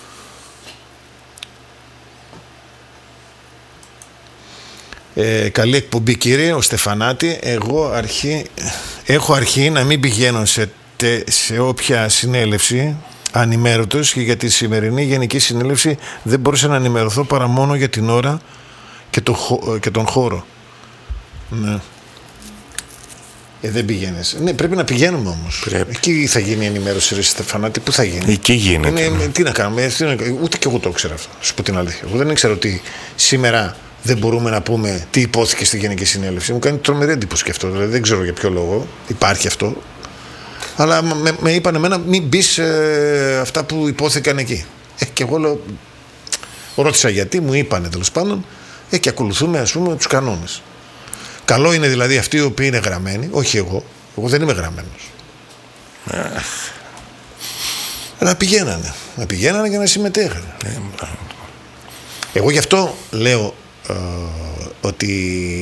Καλή εκπομπή κύριε, ο Στεφανάτη. Εγώ έχω αρχή να μην πηγαίνω σε όποια συνέλευση ανημέρωτος και για τη σημερινή γενική συνέλευση δεν μπορούσα να ενημερωθώ παρά μόνο για την ώρα και τον χώρο. Ναι. Δεν πηγαίνεις. Ναι, πρέπει να πηγαίνουμε όμως. Εκεί θα γίνει η ενημέρωση, ρε Στεφανάτη. Πού θα γίνει. Εκεί γίνεται. Τι να κάνουμε. Ούτε και εγώ το ήξερα αυτό. Σου πω την αλήθεια. Εγώ δεν ήξερα ότι σήμερα δεν μπορούμε να πούμε τι υπόθηκε στη Γενική Συνέλευση. Μου κάνει τρομερή εντύπωση και αυτό. Δηλαδή δεν ξέρω για ποιο λόγο υπάρχει αυτό. Αλλά με είπαν εμένα μην μπει αυτά που υπόθηκαν εκεί. Και εγώ λέω, ρώτησα γιατί, μου είπανε τέλος πάντων, και ακολουθούμε ας πούμε τους κανόνες. Καλό είναι δηλαδή αυτοί οι οποίοι είναι γραμμένοι, όχι εγώ. Εγώ δεν είμαι γραμμένος. Να πηγαίνανε και να συμμετέχανε. Εγώ γι' αυτό λέω ότι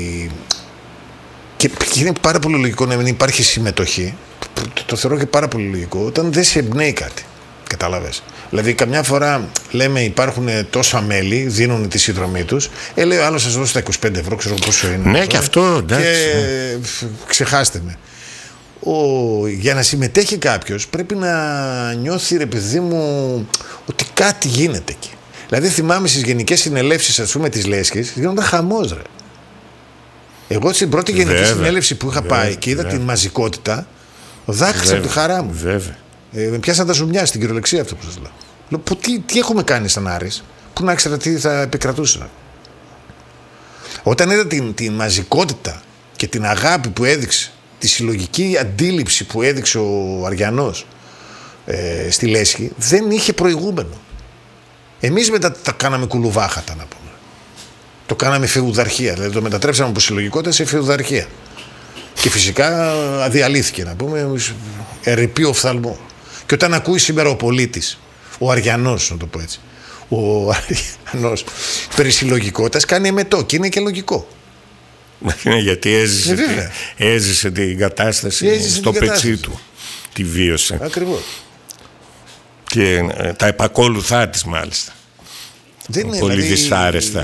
και είναι πάρα πολύ λογικό να μην υπάρχει συμμετοχή. Το θεωρώ και πάρα πολύ λογικό όταν δεν σε εμπνέει κάτι. Κατάλαβες. Δηλαδή καμιά φορά λέμε υπάρχουν τόσα μέλη, δίνουν τη συνδρομή τους, λέει ο άλλος σας δώσει τα 25 ευρώ, ξέρω πόσο είναι. Ναι, και αυτό εντάξει. Και ξεχάστε με. Για να συμμετέχει κάποιος πρέπει να νιώθει ρε παιδί μου ότι κάτι γίνεται εκεί. Δηλαδή θυμάμαι στις γενικές συνελεύσεις ας πούμε της Λέσχης γίνονταν χαμός ρε. Εγώ στην πρώτη γενική συνέλευση που είχα πάει και είδα την μαζικότητα, δάκρυσα από τη χαρά μου. Με πιάσαν τα ζουμιά στην κυριολεξία αυτό που σας λέω. Λέω τι έχουμε κάνει σαν Άρης που να ήξερα τι θα επικρατούσε. Όταν είδα την μαζικότητα και την αγάπη που έδειξε, τη συλλογική αντίληψη που έδειξε ο Αριανός στη Λέσχη, δεν είχε προηγούμενο. Εμείς μετά τα κάναμε κουλουβάχατα να πούμε. Το κάναμε φεουδαρχία, δηλαδή το μετατρέψαμε από συλλογικότητα σε φεουδαρχία. Και φυσικά αδιαλύθηκε να πούμε, ερειπεί οφθαλμό. Και όταν ακούει σήμερα ο πολίτης, ο Αριανός να το πω έτσι, ο Αριανός περί συλλογικότητας κάνει εμετό και είναι και λογικό. Γιατί έζησε την κατάσταση στο πετσί του, τη βίωσε. Ακριβώς. Και τα επακόλουθά της μάλιστα. Δεν είναι πολύ δυσάρεστα.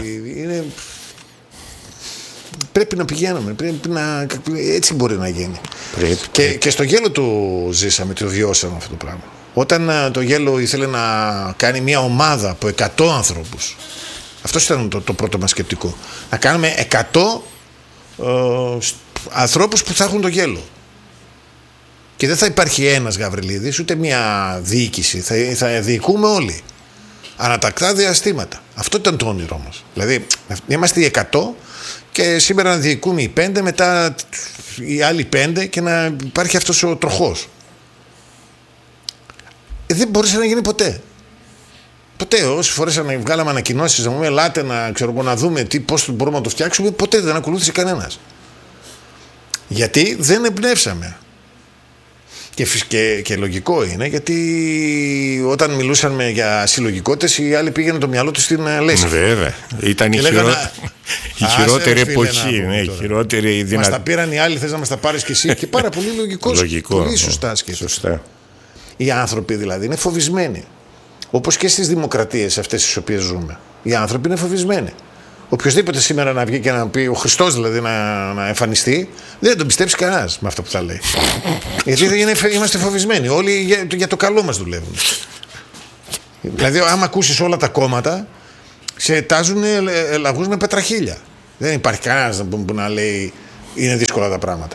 Πρέπει να πηγαίνουμε, έτσι μπορεί να γίνει. Και στο Γέλο το ζήσαμε, το βιώσαμε αυτό το πράγμα. Όταν το Γέλο ήθελε να κάνει μια ομάδα από 100 ανθρώπους, αυτό ήταν το πρώτο μας σκεπτικό, να κάνουμε 100 ανθρώπους που θα έχουν το Γέλο. Και δεν θα υπάρχει ένας Γαβριλίδης, ούτε μια διοίκηση, θα διοικούμε όλοι. Ανατακτά διαστήματα. Αυτό ήταν το όνειρό μας. Δηλαδή, είμαστε οι 100 και σήμερα να διοικούμε οι 5, μετά οι άλλοι 5 και να υπάρχει αυτός ο τροχός. Δεν μπορούσε να γίνει ποτέ. Ποτέ. Όσες φορές βγάλαμε ανακοινώσεις να πούμε ελάτε να δούμε πώς μπορούμε να το φτιάξουμε, ποτέ δεν ακολούθησε κανένας. Γιατί δεν εμπνεύσαμε. Και λογικό είναι, γιατί όταν μιλούσαν για συλλογικότητες, οι άλλοι πήγαιναν το μυαλό τους στην Λέσχη. Βέβαια. Ήταν η χειρότερη εποχή. Μας τα πήραν οι άλλοι, θες να μας τα πάρεις και εσύ. Και πάρα πολύ λογικό. Πολύ σωστά σκέφτεσαι. Οι άνθρωποι δηλαδή είναι φοβισμένοι. Όπως και στις δημοκρατίες αυτές τις οποίες ζούμε. Οι άνθρωποι είναι φοβισμένοι. Οποιοςδήποτε σήμερα να βγει και να πει, ο Χριστός δηλαδή να εμφανιστεί, δεν θα τον πιστέψει κανένας με αυτό που θα λέει. Γιατί είμαστε φοβισμένοι. Όλοι για το καλό μας δουλεύουν. Δηλαδή, άμα ακούσεις όλα τα κόμματα, σε τάζουν λαγούς με πετραχίλια. Δεν υπάρχει κανένας που να λέει είναι δύσκολα τα πράγματα.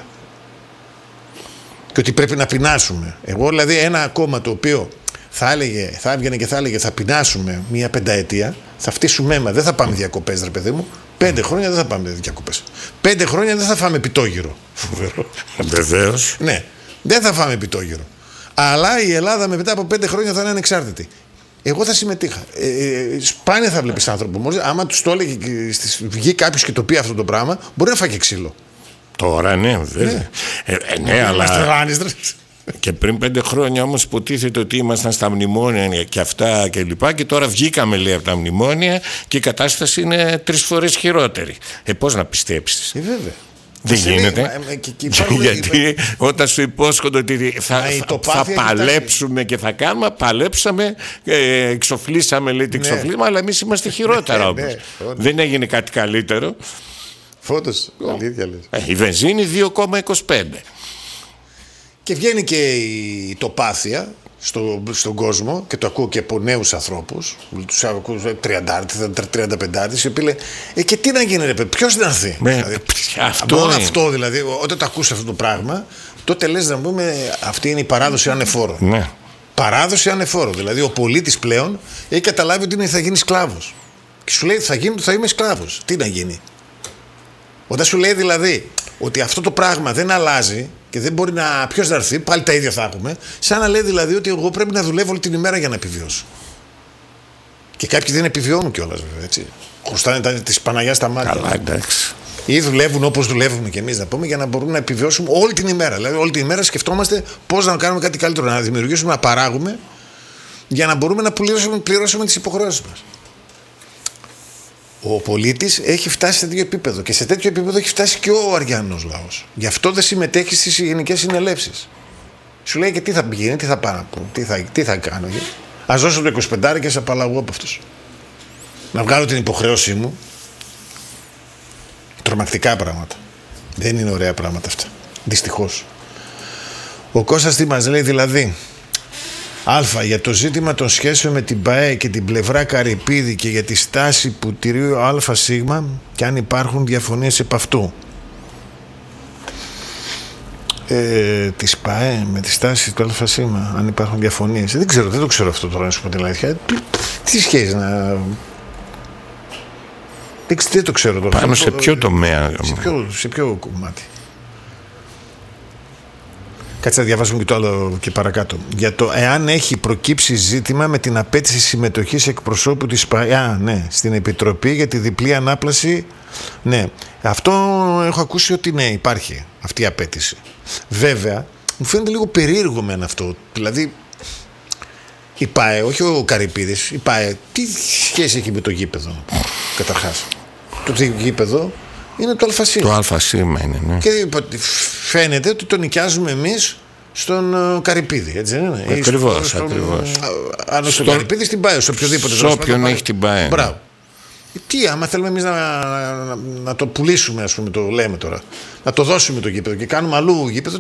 Και ότι πρέπει να πεινάσουμε. Εγώ δηλαδή ένα κόμμα το οποίο θα έβγαινε και θα έλεγε θα πεινάσουμε μία πενταετία, θα φτύσουμε αίμα, δεν θα πάμε διακοπές ρε παιδί μου. 5 χρόνια δεν θα πάμε διακοπές. 5 χρόνια δεν θα φάμε πιτόγυρο. Βεβαίως. Ναι, δεν θα φάμε πιτόγυρο. Αλλά η Ελλάδα μετά από 5 χρόνια θα είναι ανεξάρτητη. Εγώ θα συμμετείχα. Σπάνια θα βλέπεις άνθρωπο. Μόλις, άμα τους το έλεγε βγει κάποιος και το πει αυτό το πράγμα, μπορεί να φάει και ξύλο. Τώρα ναι, βέβαια. Ναι, αλλά. Και πριν 5 χρόνια όμως υποτίθεται ότι ήμασταν στα μνημόνια και αυτά και λοιπά, και τώρα βγήκαμε λέει από τα μνημόνια και η κατάσταση είναι 3 φορές χειρότερη. Πώς να πιστέψεις? Βέβαια. Δεν γίνεται. Γιατί όταν σου υπόσχονται ότι θα παλέψουμε και θα κάνουμε, παλέψαμε, εξοφλήσαμε λέει την εξοφλήμα, αλλά εμείς είμαστε χειρότερα όμως. Δεν έγινε κάτι καλύτερο. Φώτος, αλήθεια λες. Η βενζίνη 2,25. Και βγαίνει και η τοπάθεια στον κόσμο, και το ακούω και από νέους ανθρώπους, τους ακούω 30-35, οι οποίοι λένε και τι να γίνει ρε παιδί, ποιος να έρθει? Δηλαδή, αυτό δηλαδή, όταν το ακούς αυτό το πράγμα, τότε λες να πούμε αυτή είναι η παράδοση ανεφόρων. Ναι. Παράδοση ανεφόρων. Δηλαδή ο πολίτης πλέον έχει καταλάβει ότι θα γίνει σκλάβος. Και σου λέει θα είμαι σκλάβος. Τι να γίνει? Όταν σου λέει δηλαδή ότι αυτό το πράγμα δεν αλλάζει και δεν μπορεί να. Ποιος να έρθει, πάλι τα ίδια θα έχουμε. Σαν να λέει δηλαδή ότι εγώ πρέπει να δουλεύω όλη την ημέρα για να επιβιώσω. Και κάποιοι δεν επιβιώνουν κιόλας βέβαια, έτσι. Χρωστάνε τη Παναγιά στα μάτια. Καλά, εντάξει. Ή δουλεύουν όπως δουλεύουμε κι εμείς, να πούμε, για να μπορούμε να επιβιώσουμε όλη την ημέρα. Δηλαδή, όλη την ημέρα σκεφτόμαστε πώς να κάνουμε κάτι καλύτερο, να δημιουργήσουμε, να παράγουμε, για να μπορούμε να πληρώσουμε τις υποχρεώσεις μας. Ο πολίτης έχει φτάσει σε τέτοιο επίπεδο, και σε τέτοιο επίπεδο έχει φτάσει και ο αριανός λαός. Γι' αυτό δεν συμμετέχει στις γενικές συνελεύσεις. Σου λέει και τι θα πηγαίνει, τι θα πάω να πω, τι θα κάνω. Ας δώσω το 25 και σε απαλλαγώ από αυτούς. Να βγάλω την υποχρέωσή μου. Τρομακτικά πράγματα. Δεν είναι ωραία πράγματα αυτά. Δυστυχώς. Ο Κώστας τι μας λέει δηλαδή? Α. Για το ζήτημα των σχέσεων με την ΠΑΕ και την πλευρά Καρυπίδη και για τη στάση που τηρεί ο ΑΣ και αν υπάρχουν διαφωνίες επ' αυτού. Της ΠΑΕ με τη στάση του ΑΣ, αν υπάρχουν διαφωνίες. Δεν ξέρω, δεν το ξέρω αυτό τώρα να σου πω την αλήθεια. Τι σχέση να... Δεν το ξέρω τώρα. Πάνω σε ποιο τομέα? Σε ποιο κομμάτι? Κάτσε να διαβάσουμε και το άλλο και παρακάτω. Για το εάν έχει προκύψει ζήτημα με την απέτηση συμμετοχής εκπροσώπου της ΠΑΕ στην Επιτροπή για τη διπλή ανάπλαση. Ναι, αυτό έχω ακούσει ότι ναι, υπάρχει αυτή η απέτηση. Βέβαια, μου φαίνεται λίγο περίεργο με αυτό. Δηλαδή, η ΠΑΕ, όχι ο Καρυπίδης, η ΠΑΕ, τι σχέση έχει με το γήπεδο, καταρχάς? Το γήπεδο είναι το ΑΣ. Το ΑΣ είναι, ναι. Και φαίνεται ότι το νοικιάζουμε εμείς στον Καρυπίδη, έτσι δεν είναι? Ακριβώς. Αν στον Καρυπίδη, στην ΠΑΕ, σε οποιοδήποτε. Σε όποιον έχει την ΠΑΕ. Μπράβο. Τι, άμα θέλουμε εμείς να το πουλήσουμε, ας πούμε, το λέμε τώρα, να το δώσουμε το γήπεδο και κάνουμε αλλού γήπεδο,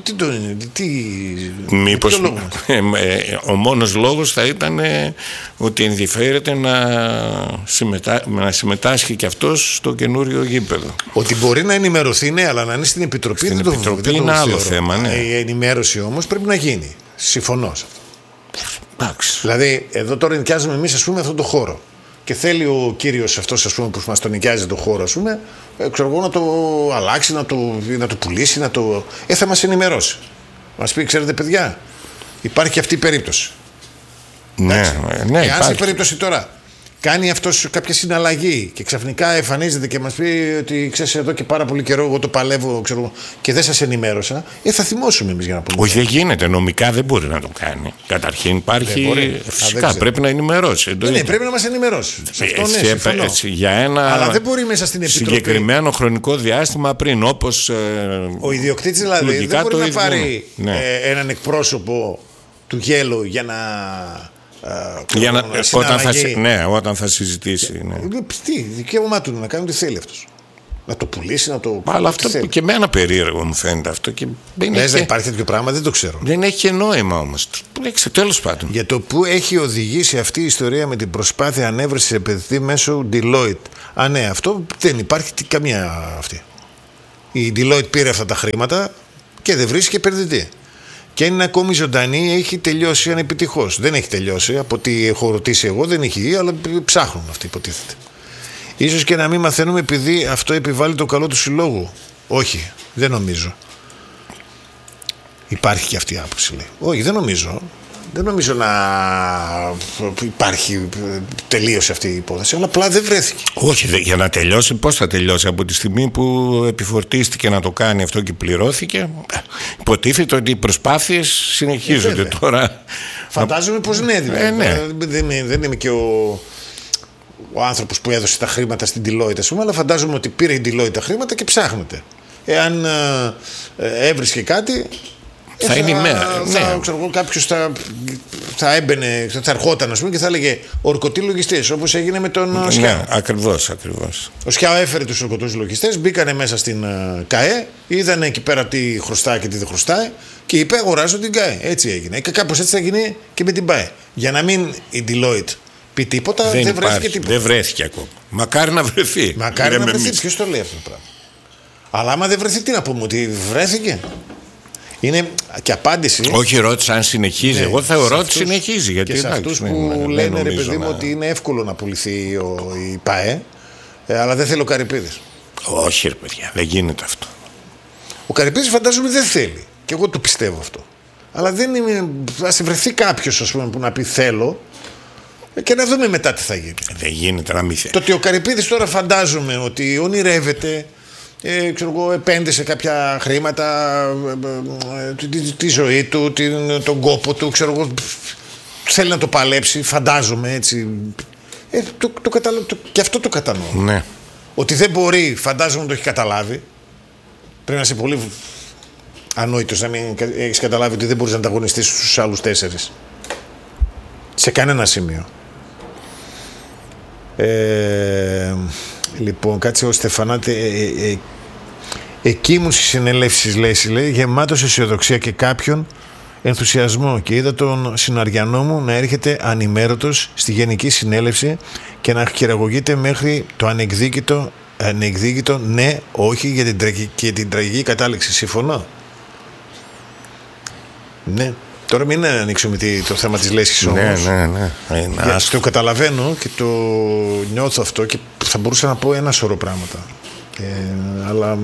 μήπως ο μόνος λόγος θα ήταν ότι ενδιαφέρεται να συμμετάσχει και αυτός στο καινούριο γήπεδο. Ότι μπορεί να ενημερωθεί, ναι, αλλά να είναι στην Επιτροπή. Στην Επιτροπή είναι άλλο θέμα, ναι. Η ενημέρωση όμως πρέπει να γίνει. Συμφωνώ σε αυτό. Δηλαδή, εδώ τώρα νοικιάζουμε εμείς, ας πούμε, αυτόν τον χώρο. Και θέλει ο κύριος αυτός, ας πούμε, που μας τον νοικιάζει το χώρο, ας πούμε, ξέρω εγώ, να το αλλάξει, να το πουλήσει, θα μας ενημερώσει. Μας πει, ξέρετε παιδιά, υπάρχει και αυτή η περίπτωση. Ναι, ναι. Και αν σε περίπτωση τώρα κάνει αυτός κάποια συναλλαγή και ξαφνικά εμφανίζεται και μας πει ότι ξέρεις, εδώ και πάρα πολύ καιρό εγώ το παλεύω, ξέρω, και δεν σας ενημέρωσα, θα θυμώσουμε εμείς για να πούμε. Όχι, δεν γίνεται. Νομικά δεν μπορεί να το κάνει. Καταρχήν υπάρχει. Φυσικά πρέπει να ενημερώσει. Ναι, πρέπει να μας ενημερώσει. Για ένα αλλά δεν μπορεί μέσα στην Επιτροπή. Συγκεκριμένο χρονικό διάστημα πριν, όπως. Ο ιδιοκτήτης δηλαδή δεν μπορεί να πάρει έναν εκπρόσωπο του Γέλου για να όταν θα συζητήσει. Ναι. Τι, δικαίωμά του να κάνει ό,τι θέλει αυτός. Να το πουλήσει, να το. Αλλά αυτό και εμένα περίεργο μου φαίνεται αυτό. Και δεν υπάρχει τέτοιο πράγμα, δεν το ξέρω. Δεν έχει νόημα όμως. Τέλος πάντων. Για το που έχει οδηγήσει αυτή η ιστορία με την προσπάθεια ανέβρεσης επενδυτή μέσω Deloitte. Ναι, αυτό δεν υπάρχει καμία αυτή. Η Deloitte πήρε αυτά τα χρήματα και δεν βρίσκει επενδυτή. Και είναι ακόμη ζωντανή, έχει τελειώσει ανεπιτυχώς. Δεν έχει τελειώσει, από ό,τι έχω ρωτήσει εγώ, δεν έχει, αλλά ψάχνουν αυτοί, υποτίθεται. Ίσως και να μην μαθαίνουμε επειδή αυτό επιβάλλει το καλό του συλλόγου. Όχι, δεν νομίζω. Υπάρχει και αυτή η άποψη, λέει. Όχι, δεν νομίζω. Δεν νομίζω να υπάρχει τελείωσε αυτή η υπόθεση, αλλά απλά δεν βρέθηκε. Όχι, για να τελειώσει, πώς θα τελειώσει? Από τη στιγμή που επιφορτίστηκε να το κάνει αυτό και πληρώθηκε, υποτίθεται ότι οι προσπάθειες συνεχίζονται τώρα. Φαντάζομαι πως ναι, δηλαδή. Δεν είμαι και ο άνθρωπος που έδωσε τα χρήματα στην Deloitte, ας πούμε, αλλά φαντάζομαι ότι πήρε η Deloitte τα χρήματα και ψάχνεται. Εάν έβρισκε κάτι, θα είναι η μέρα. Κάποιος θα έμπαινε, θα ερχόταν, ας πούμε, και θα έλεγε ορκωτοί λογιστές, όπως έγινε με τον ΣΚΙΑ. Ναι, ακριβώς. Ο ΣΚΙΑ έφερε τους ορκωτούς λογιστές, μπήκανε μέσα στην ΚΑΕ, είδανε εκεί πέρα τι χρωστάει και τι δεν χρωστάει και είπε αγοράζω την ΚΑΕ. Έτσι έγινε. Και κάπως έτσι θα γίνει και με την ΠΑΕ. Για να μην η Deloitte πει τίποτα, δεν βρέθηκε τίποτα. Δεν βρέθηκε ακόμα. Μακάρι να βρεθεί. Μακάρι να βρεθεί. Ποιος το λέει αυτό το πράγμα? Αλλά άμα δεν βρεθεί, τι να πούμε, ότι βρέθηκε? Είναι και απάντηση. Όχι, ρώτησα αν συνεχίζει. Ναι, εγώ θεωρώ ότι συνεχίζει. Γιατί και σε αυτούς που λένε, ρε παιδί μου, ότι είναι εύκολο να πουληθεί η ΠΑΕ, αλλά δεν θέλει ο Καρυπίδης. Όχι, ρε παιδιά, δεν γίνεται αυτό. Ο Καρυπίδης φαντάζομαι δεν θέλει. Και εγώ το πιστεύω αυτό. Αλλά δεν είναι. Ας βρεθεί κάποιος, ας πούμε, που να πει θέλω. Και να δούμε μετά τι θα γίνει. Δεν γίνεται να μην θέλει. Το ότι ο Καρυπίδης τώρα φαντάζομαι ότι ονειρεύεται, ξέρω εγώ, επένδυσε κάποια χρήματα, τη ζωή του, τον κόπο του, ξέρω εγώ, θέλει να το παλέψει, φαντάζομαι έτσι. Και αυτό το κατανοώ. Ναι. Ότι δεν μπορεί, φαντάζομαι το έχει καταλάβει. Πρέπει να είσαι πολύ ανόητος να μην έχεις καταλάβει ότι δεν μπορείς να ανταγωνιστείς στους άλλους 4. Σε κανένα σημείο. Λοιπόν, κάτσε ο Στεφανάτη. Εκεί ήμουν στις συνελεύσεις, λέει, γεμάτος αισιοδοξία και κάποιον ενθουσιασμό, και είδα τον συναριανό μου να έρχεται ανημέρωτος στη Γενική Συνέλευση και να χειραγωγείται μέχρι το ανεκδίκητο ναι, όχι για την τραγική κατάληξη. Συμφωνώ. Ναι. Τώρα μην ανοίξουμε το θέμα της λέσχης όμως. Ναι. Το καταλαβαίνω και το νιώθω αυτό και θα μπορούσα να πω ένα σωρό πράγματα. Αλλά...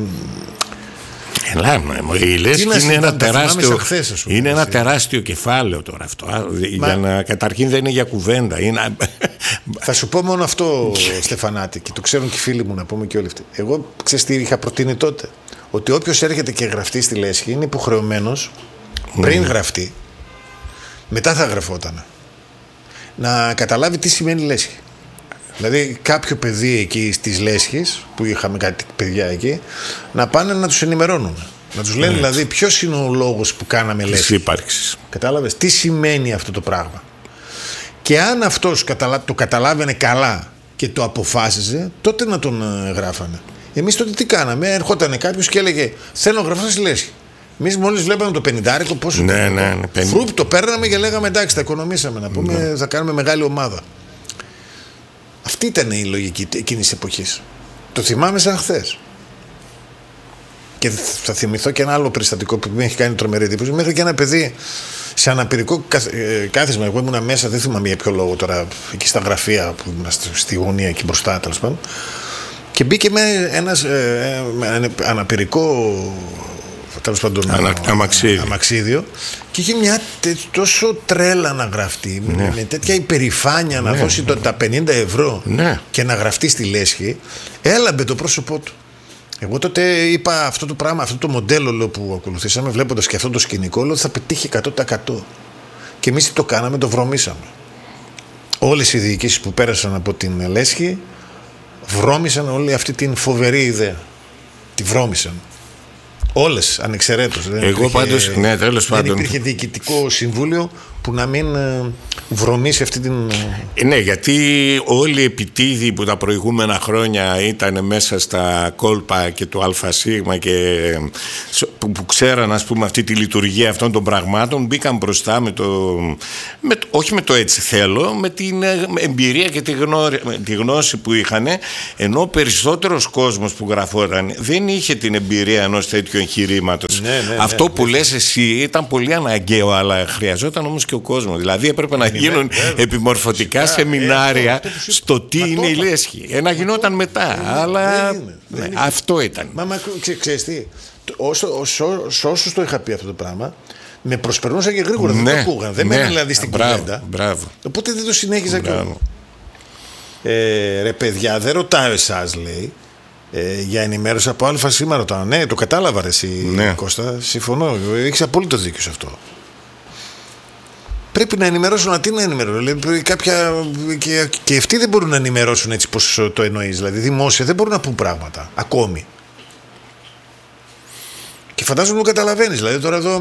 η λέσχη είναι ένα τεράστιο κεφάλαιο τώρα αυτό. Καταρχήν δεν είναι για κουβέντα. Θα σου πω μόνο αυτό, Στεφανάτη, και το ξέρουν και οι φίλοι μου, να πούμε και όλοι αυτοί. Εγώ ξέρεις τι είχα προτείνει τότε? Ότι όποιος έρχεται και γραφτεί στη λέσχη είναι υποχρεωμένος πριν γραφτεί, μετά θα γραφόταν, να καταλάβει τι σημαίνει λέσχη. Δηλαδή κάποιο παιδί εκεί στις λέσχες, που είχαμε κάτι παιδιά εκεί, να πάνε να τους ενημερώνουν. Να τους λένε δηλαδή ποιος είναι ο λόγος που κάναμε λέσχη. Ύπαρξης. Κατάλαβες τι σημαίνει αυτό το πράγμα. Και αν αυτός το καταλάβαινε καλά και το αποφάσιζε, τότε να τον γράφανε. Εμείς τότε τι κάναμε? Ερχόταν κάποιος και έλεγε θέλω να γραφτώ στη λέσχη. Εμείς μόλις βλέπαμε το 50, πόσο φρουπ το παίρναμε και λέγαμε εντάξει, τα οικονομήσαμε, να πούμε, θα κάνουμε μεγάλη ομάδα. Αυτή ήταν η λογική εκείνης της εποχής. Το θυμάμαι σαν χθες. Και θα θυμηθώ και ένα άλλο περιστατικό που με έχει κάνει τρομερή εντύπωση. Μέχρι και ένα παιδί σε αναπηρικό κάθισμα. Εγώ ήμουν μέσα, δεν θυμάμαι για ποιο λόγο τώρα, εκεί στα γραφεία που ήμουν στη γωνία εκεί μπροστά, τέλος πάντων. Και μπήκε με ένας αναπηρικό, τέλος πάντων, αμαξίδιο, και είχε μια τόσο τρέλα να γραφτεί, με τέτοια υπερηφάνεια να δώσει τα 50 ευρώ και να γραφτεί στη λέσχη. Έλαμπε το πρόσωπό του. Εγώ τότε είπα αυτό το πράγμα, αυτό το μοντέλο, λέω, που ακολουθήσαμε, βλέποντας και αυτό το σκηνικό, λέω, θα πετύχει 100%. Και εμείς το κάναμε, το βρωμίσαμε. Όλες οι διοικήσεις που πέρασαν από την λέσχη βρώμησαν όλη αυτή την φοβερή ιδέα. Τη βρώμησαν. Όλες, ανεξαιρέτως. Εγώ πάντως, τέλος πάντων. Δεν υπήρχε διοικητικό συμβούλιο που να μην βρωμίσει αυτή την... Ναι, γιατί όλοι οι επιτίδιοι που τα προηγούμενα χρόνια ήταν μέσα στα κόλπα και του ΑΣ και που ξέραν, ας πούμε, αυτή τη λειτουργία αυτών των πραγμάτων, μπήκαν μπροστά όχι με το έτσι θέλω, με την εμπειρία και τη γνώση που είχαν, ενώ ο περισσότερος κόσμος που γραφόταν δεν είχε την εμπειρία ενός τέτοιου εγχειρήματος. Αυτό που λες εσύ ήταν πολύ αναγκαίο, αλλά χρειαζόταν όμως και ο κόσμος. Δηλαδή έπρεπε να γίνουν επιμορφωτικά σεμινάρια στο τι είναι η λέσχη. Γινόταν μετά, αλλά αυτό ήταν. Μα ξέρεις τι, όσους το είχα πει αυτό το πράγμα, με προσπερνούσαν και γρήγορα, δεν το ακούγαν. Δεν μένουν δηλαδή στην κουβέντα. Οπότε δεν το συνέχιζα κιόλας. Ρε παιδιά, δεν ρωτάω εσάς, λέει, για ενημέρωση από ΑΣ ρωτάω. Ναι, το κατάλαβα ρε εσύ, Κώστα, συμφωνώ, έχεις απόλυτο δίκιο σε αυτό. Πρέπει να ενημερώσουν, τι να ενημερώσουν. Δηλαδή, και αυτοί δεν μπορούν να ενημερώσουν έτσι πως το εννοείς. Δηλαδή, δημόσια δεν μπορούν να πούν πράγματα ακόμη. Και φαντάζομαι ότι καταλαβαίνεις. Δηλαδή, τώρα εδώ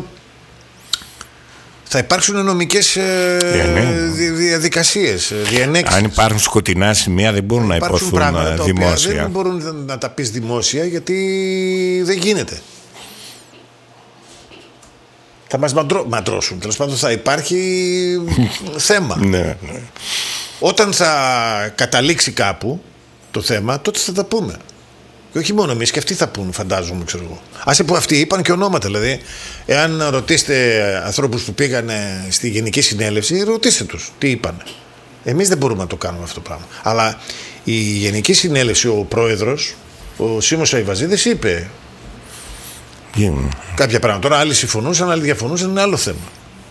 θα υπάρξουν νομικές διαδικασίες, διενέξεις. Αν υπάρχουν σκοτεινά σημεία, δεν μπορούν να υποθούν δημόσια. Δεν μπορούν να τα πεις δημόσια, γιατί δεν γίνεται. Θα μας μαντρώσουν. Τέλος πάντων, θα υπάρχει θέμα. Όταν θα καταλήξει κάπου το θέμα, τότε θα τα πούμε. Και όχι μόνο εμείς, και αυτοί θα πούν, φαντάζομαι, ξέρω εγώ. Άσε που αυτοί είπαν και ονόματα. Δηλαδή, εάν ρωτήσετε ανθρώπους που πήγανε στη Γενική Συνέλευση, ρωτήστε τους τι είπαν. Εμείς δεν μπορούμε να το κάνουμε αυτό το πράγμα. Αλλά η Γενική Συνέλευση, ο πρόεδρος, ο Σίμος Αϊβαζίδης, είπε κάποια πράγματα. Τώρα άλλοι συμφωνούσαν, άλλοι διαφωνούσαν, είναι άλλο θέμα.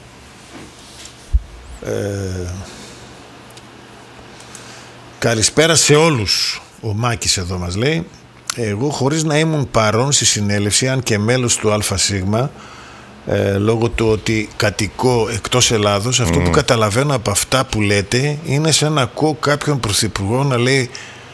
Καλησπέρα σε όλους. Ο Μάκης εδώ μας λέει: εγώ χωρίς να ήμουν παρόν στη συνέλευση, αν και μέλος του ΑΣ, λόγω του ότι κατοικώ εκτός Ελλάδος, αυτό που καταλαβαίνω από αυτά που λέτε είναι σαν να ακούω κάποιον πρωθυπουργό να λέει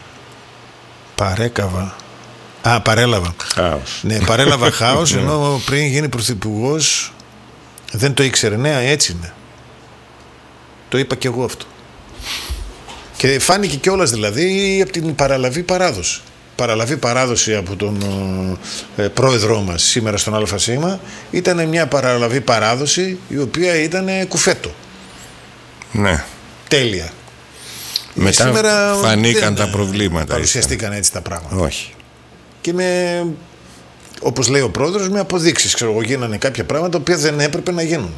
παρέλαβα. Χάος. Ναι, παρέλαβα χάος, ενώ πριν γίνει πρωθυπουργός δεν το ήξερε. Ναι, έτσι είναι. Το είπα και εγώ αυτό. Και φάνηκε κιόλας δηλαδή από την παραλαβή παράδοση. Παραλαβή παράδοση από τον πρόεδρό μας σήμερα στον ΑΣ ήταν μια παραλαβή παράδοση η οποία ήταν κουφέτο. Ναι. Τέλεια. Μετά σήμερα φανήκαν τα προβλήματα. Παρουσιαστήκαν έτσι τα πράγματα. Όχι. Και όπως λέει ο πρόεδρος, με αποδείξεις, ξέρω εγώ, γίνανε κάποια πράγματα που δεν έπρεπε να γίνουν.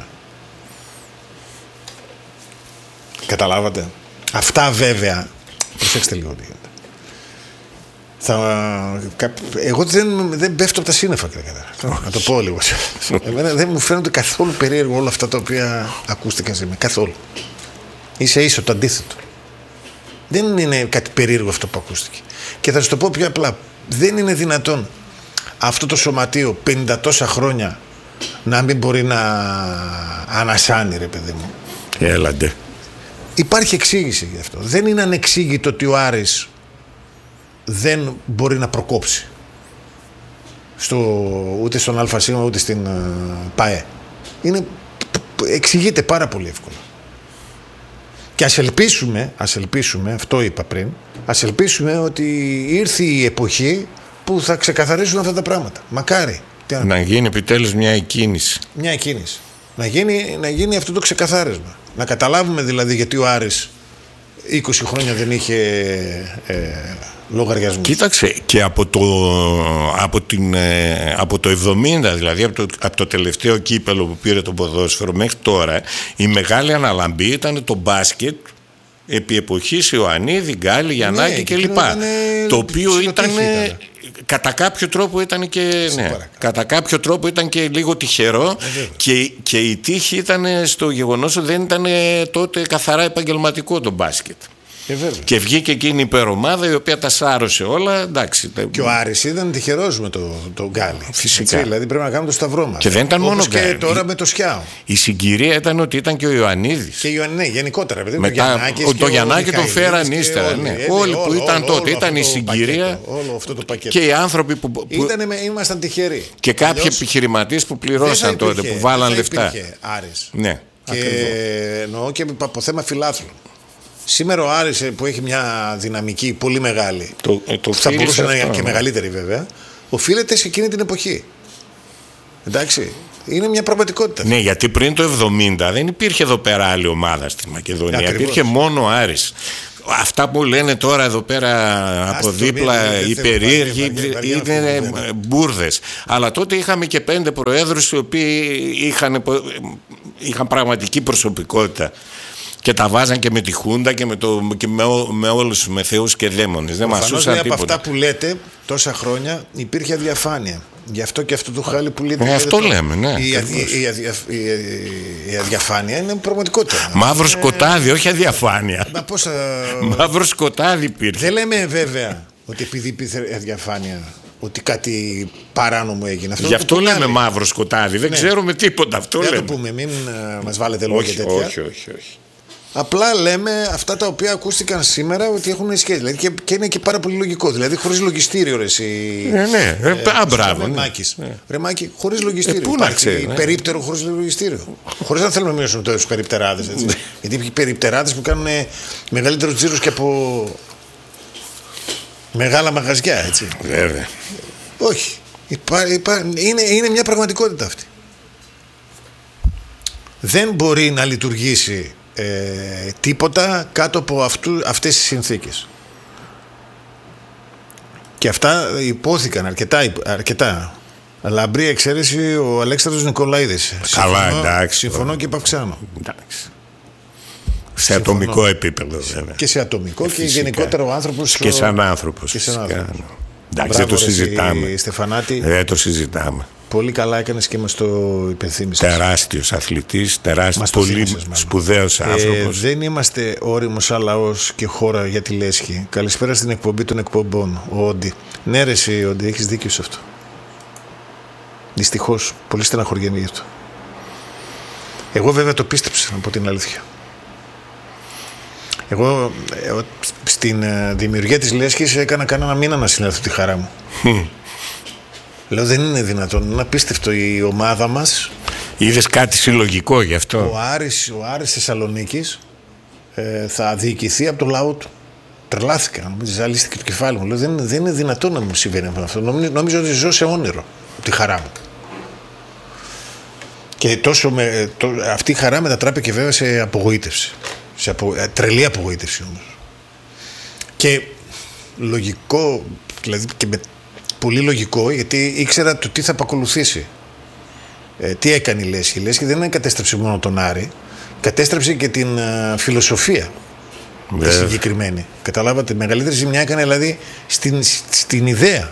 Καταλάβατε. Αυτά βέβαια, προσέξτε λίγο τι γίνεται. Εγώ δεν πέφτω από τα σύννεφα, να το πω λίγο. Εμένα δεν μου φαίνονται καθόλου περίεργο όλα αυτά τα οποία ακούστηκαν σήμερα. Καθόλου. Ίσα το αντίθετο. Δεν είναι κάτι περίεργο αυτό που ακούστηκε. Και θα σου το πω πιο απλά. Δεν είναι δυνατόν αυτό το σωματείο 50 τόσα χρόνια να μην μπορεί να ανασάνει, ρε παιδί μου. Έλαντε. Υπάρχει εξήγηση γι' αυτό. Δεν είναι ανεξήγητο ότι ο Άρης δεν μπορεί να προκόψει ούτε στον ΑΣ ούτε στην ΠΑΕ. Εξηγείται πάρα πολύ εύκολα. Και ας ελπίσουμε, αυτό είπα πριν, ας ελπίσουμε ότι ήρθε η εποχή που θα ξεκαθαρίσουν αυτά τα πράγματα. Μακάρι. Να γίνει επιτέλους μια εκκίνηση. Μια εκκίνηση. Να γίνει αυτό το ξεκαθάρισμα. Να καταλάβουμε δηλαδή γιατί ο Άρης 20 χρόνια δεν είχε λογαριασμούς. Κοίταξε, και από το 70, δηλαδή από το τελευταίο κύπελο που πήρε το ποδόσφαιρο μέχρι τώρα, η μεγάλη αναλαμπή ήταν το μπάσκετ επί εποχής Ιωαννίδη, Γκάλη, Γιαννάκη κλπ. Το οποίο ήταν κατά κάποιο τρόπο ήταν και, κατά κάποιο τρόπο ήταν και λίγο τυχερό, και η τύχη ήταν στο γεγονός ότι δεν ήταν τότε καθαρά επαγγελματικό το μπάσκετ. Και βγήκε εκείνη η υπερομάδα η οποία τα σάρωσε όλα. Εντάξει. Και ο Άρης ήταν τυχερός με τον Γκάλη. Φυσικά. Δηλαδή πρέπει να κάνουμε το σταυρό μας. Και δεν ήταν μόνο Γκάλη. Και τώρα με το Σιάο. Η συγκυρία ήταν ότι ήταν και ο Ιωαννίδης. Ναι, γενικότερα. Μετά το Γιαννάκη τον φέραν ύστερα. Όλοι που ήταν τότε. Ήταν η συγκυρία. Όλο αυτό το πακέτο. Και οι άνθρωποι που. Ήμασταν τυχεροί. Και κάποιοι επιχειρηματίες που πληρώσαν τότε, που βάλαν λεφτά. Άρης. Ναι. Και εννοώ και από θέμα φιλάθλων. Σήμερα ο Άρης που έχει μια δυναμική πολύ μεγάλη, θα μπορούσε να είναι και μεγαλύτερη βέβαια, οφείλεται σε εκείνη την εποχή. Εντάξει, είναι μια πραγματικότητα. Ναι, γιατί πριν το 70 δεν υπήρχε εδώ πέρα άλλη ομάδα στη Μακεδονία. Ακριβώς. Υπήρχε μόνο ο Άρης. Αυτά που λένε τώρα εδώ πέρα από δίπλα οι περίεργοι είναι μπουρδες. Αλλά τότε είχαμε και 5 προέδρους οι οποίοι είχαν πραγματική προσωπικότητα. Και τα βάζαν και με τη Χούντα και με όλους με θεούς και δαίμονες. Δεν μας ούσαν τίποτα. Από αυτά που λέτε τόσα χρόνια υπήρχε αδιαφάνεια. Γι' αυτό και αυτό το χάλι που λέτε. Αυτό λέμε, ναι. Η αδιαφάνεια είναι πραγματικότητα. Μαύρο σκοτάδι, όχι αδιαφάνεια. Μαύρο σκοτάδι υπήρχε. Δεν λέμε βέβαια ότι επειδή υπήρχε αδιαφάνεια ότι κάτι παράνομο έγινε. Γι' αυτό λέμε μαύρο σκοτάδι. Δεν ξέρουμε τίποτα. Αυτό λέμε. Δεν το πούμε, μην μας βάλετε λόγια τέτοια. Όχι. Απλά λέμε αυτά τα οποία ακούστηκαν σήμερα ότι έχουν σχέση. Δηλαδή και είναι και πάρα πολύ λογικό. Δηλαδή χωρίς λογιστήριο, ρε εσύ. Ναι. Μπράβο. Ρε Μάκη, χωρίς λογιστήριο. Υπάρχει περίπτερο χωρίς λογιστήριο. Χωρίς να θέλουμε να μειώσουμε τους περιπτεράδες. Γιατί υπάρχουν περιπτεράδες που κάνουν μεγαλύτερους τζίρους και από μεγάλα μαγαζιά, έτσι. Βέβαια. Όχι. Είναι μια πραγματικότητα αυτή. Δεν μπορεί να λειτουργήσει τίποτα κάτω από αυτές τις συνθήκες. Και αυτά υπόθηκαν αρκετά. Λαμπρή εξαίρεση ο Αλέξανδρος Νικολαίδης. Καλά, εντάξει. Συμφωνώ και επαυξάνω. Σε ατομικό επίπεδο βέβαια. Και σε ατομικό και γενικότερα ο άνθρωπος. Και σαν άνθρωπος. Εντάξει, δεν το συζητάμε. Στεφανάτη. Δεν το συζητάμε. Πολύ καλά έκανες και μας το υπενθύμισες. Τεράστιος αθλητής, πολύ σπουδαίος άνθρωπος. Δεν είμαστε όριμος σαν λαός και χώρα για τη λέσχη. Καλησπέρα στην εκπομπή των εκπομπών. Ο Όντι. Ναι, ρε εσύ, Όντι, έχεις δίκιο σε αυτό. Δυστυχώς, πολύ στεναχωριέμαι γι' αυτό. Εγώ βέβαια το πίστεψα, να πω την αλήθεια. Εγώ στην δημιουργία της λέσχης έκανα κανένα μήνα να συνέλθω τη χαρά μου. Λέω δεν είναι δυνατόν, είναι απίστευτο η ομάδα μας. Είδες κάτι συλλογικό γι' αυτό. Ο Άρης Θεσσαλονίκης θα διοικηθεί από το λαό του. Τρελάθηκα, ζαλίστηκε το κεφάλι μου. Λέω δεν είναι δυνατόν να μου συμβαίνει αυτό. Νομίζω ότι ζω σε όνειρο από τη χαρά μου. Και αυτή η χαρά μετατράπηκε βέβαια σε απογοήτευση. Τρελή απογοήτευση όμως. Και λογικό, δηλαδή και πολύ λογικό, γιατί ήξερα το τι θα επακολουθήσει. Τι έκανε η Λέσχη. Η Λέσχη δεν κατέστρεψε μόνο τον Άρη, κατέστρεψε και την φιλοσοφία τη συγκεκριμένη. Καταλάβατε, μεγαλύτερη ζημιά έκανε δηλαδή στην ιδέα.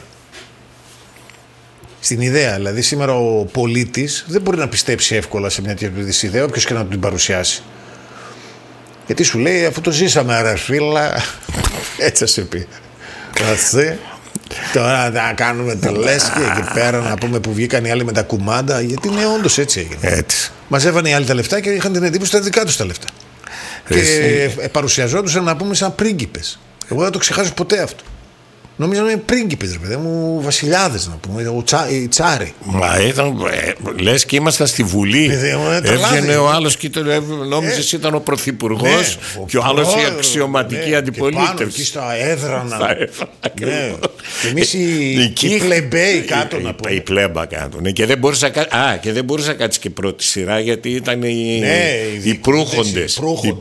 Στην ιδέα. Δηλαδή σήμερα ο πολίτης δεν μπορεί να πιστέψει εύκολα σε μια τέτοια ιδέα, όποιος και να του την παρουσιάσει. Γιατί σου λέει, αφού το ζήσαμε ρε φίλα, έτσι θα σου πει. Τώρα να κάνουμε τη λέσχη εκεί πέρα, να πούμε που βγήκαν οι άλλοι με τα κουμάντα, γιατί είναι όντως έτσι έγινε. Έτσι. Μαζεύανε οι άλλοι τα λεφτά και είχαν την εντύπωση ότι ήταν δικά τους τα λεφτά. Και παρουσιαζόντουσαν να πούμε σαν πρίγκιπες. Εγώ δεν το ξεχάσω ποτέ αυτό. Νομίζω να είναι πρίγκιπες, ρε παιδί μου, βασιλιάδες να πούμε, οι τσάροι. Μα ήταν, λες και ήμασταν στη Βουλή. Έβγαινε ο άλλος και νόμιζες ήταν ο πρωθυπουργός και ο άλλος η αξιωματική αντιπολίτευση. Εκεί στα έδρανα. Εμείς οι πλεμπέοι κάτω να πούμε. Η πλέμπα κάτω. Και δεν μπορούσα να κάτσει και πρώτη σειρά γιατί ήταν οι προύχοντες.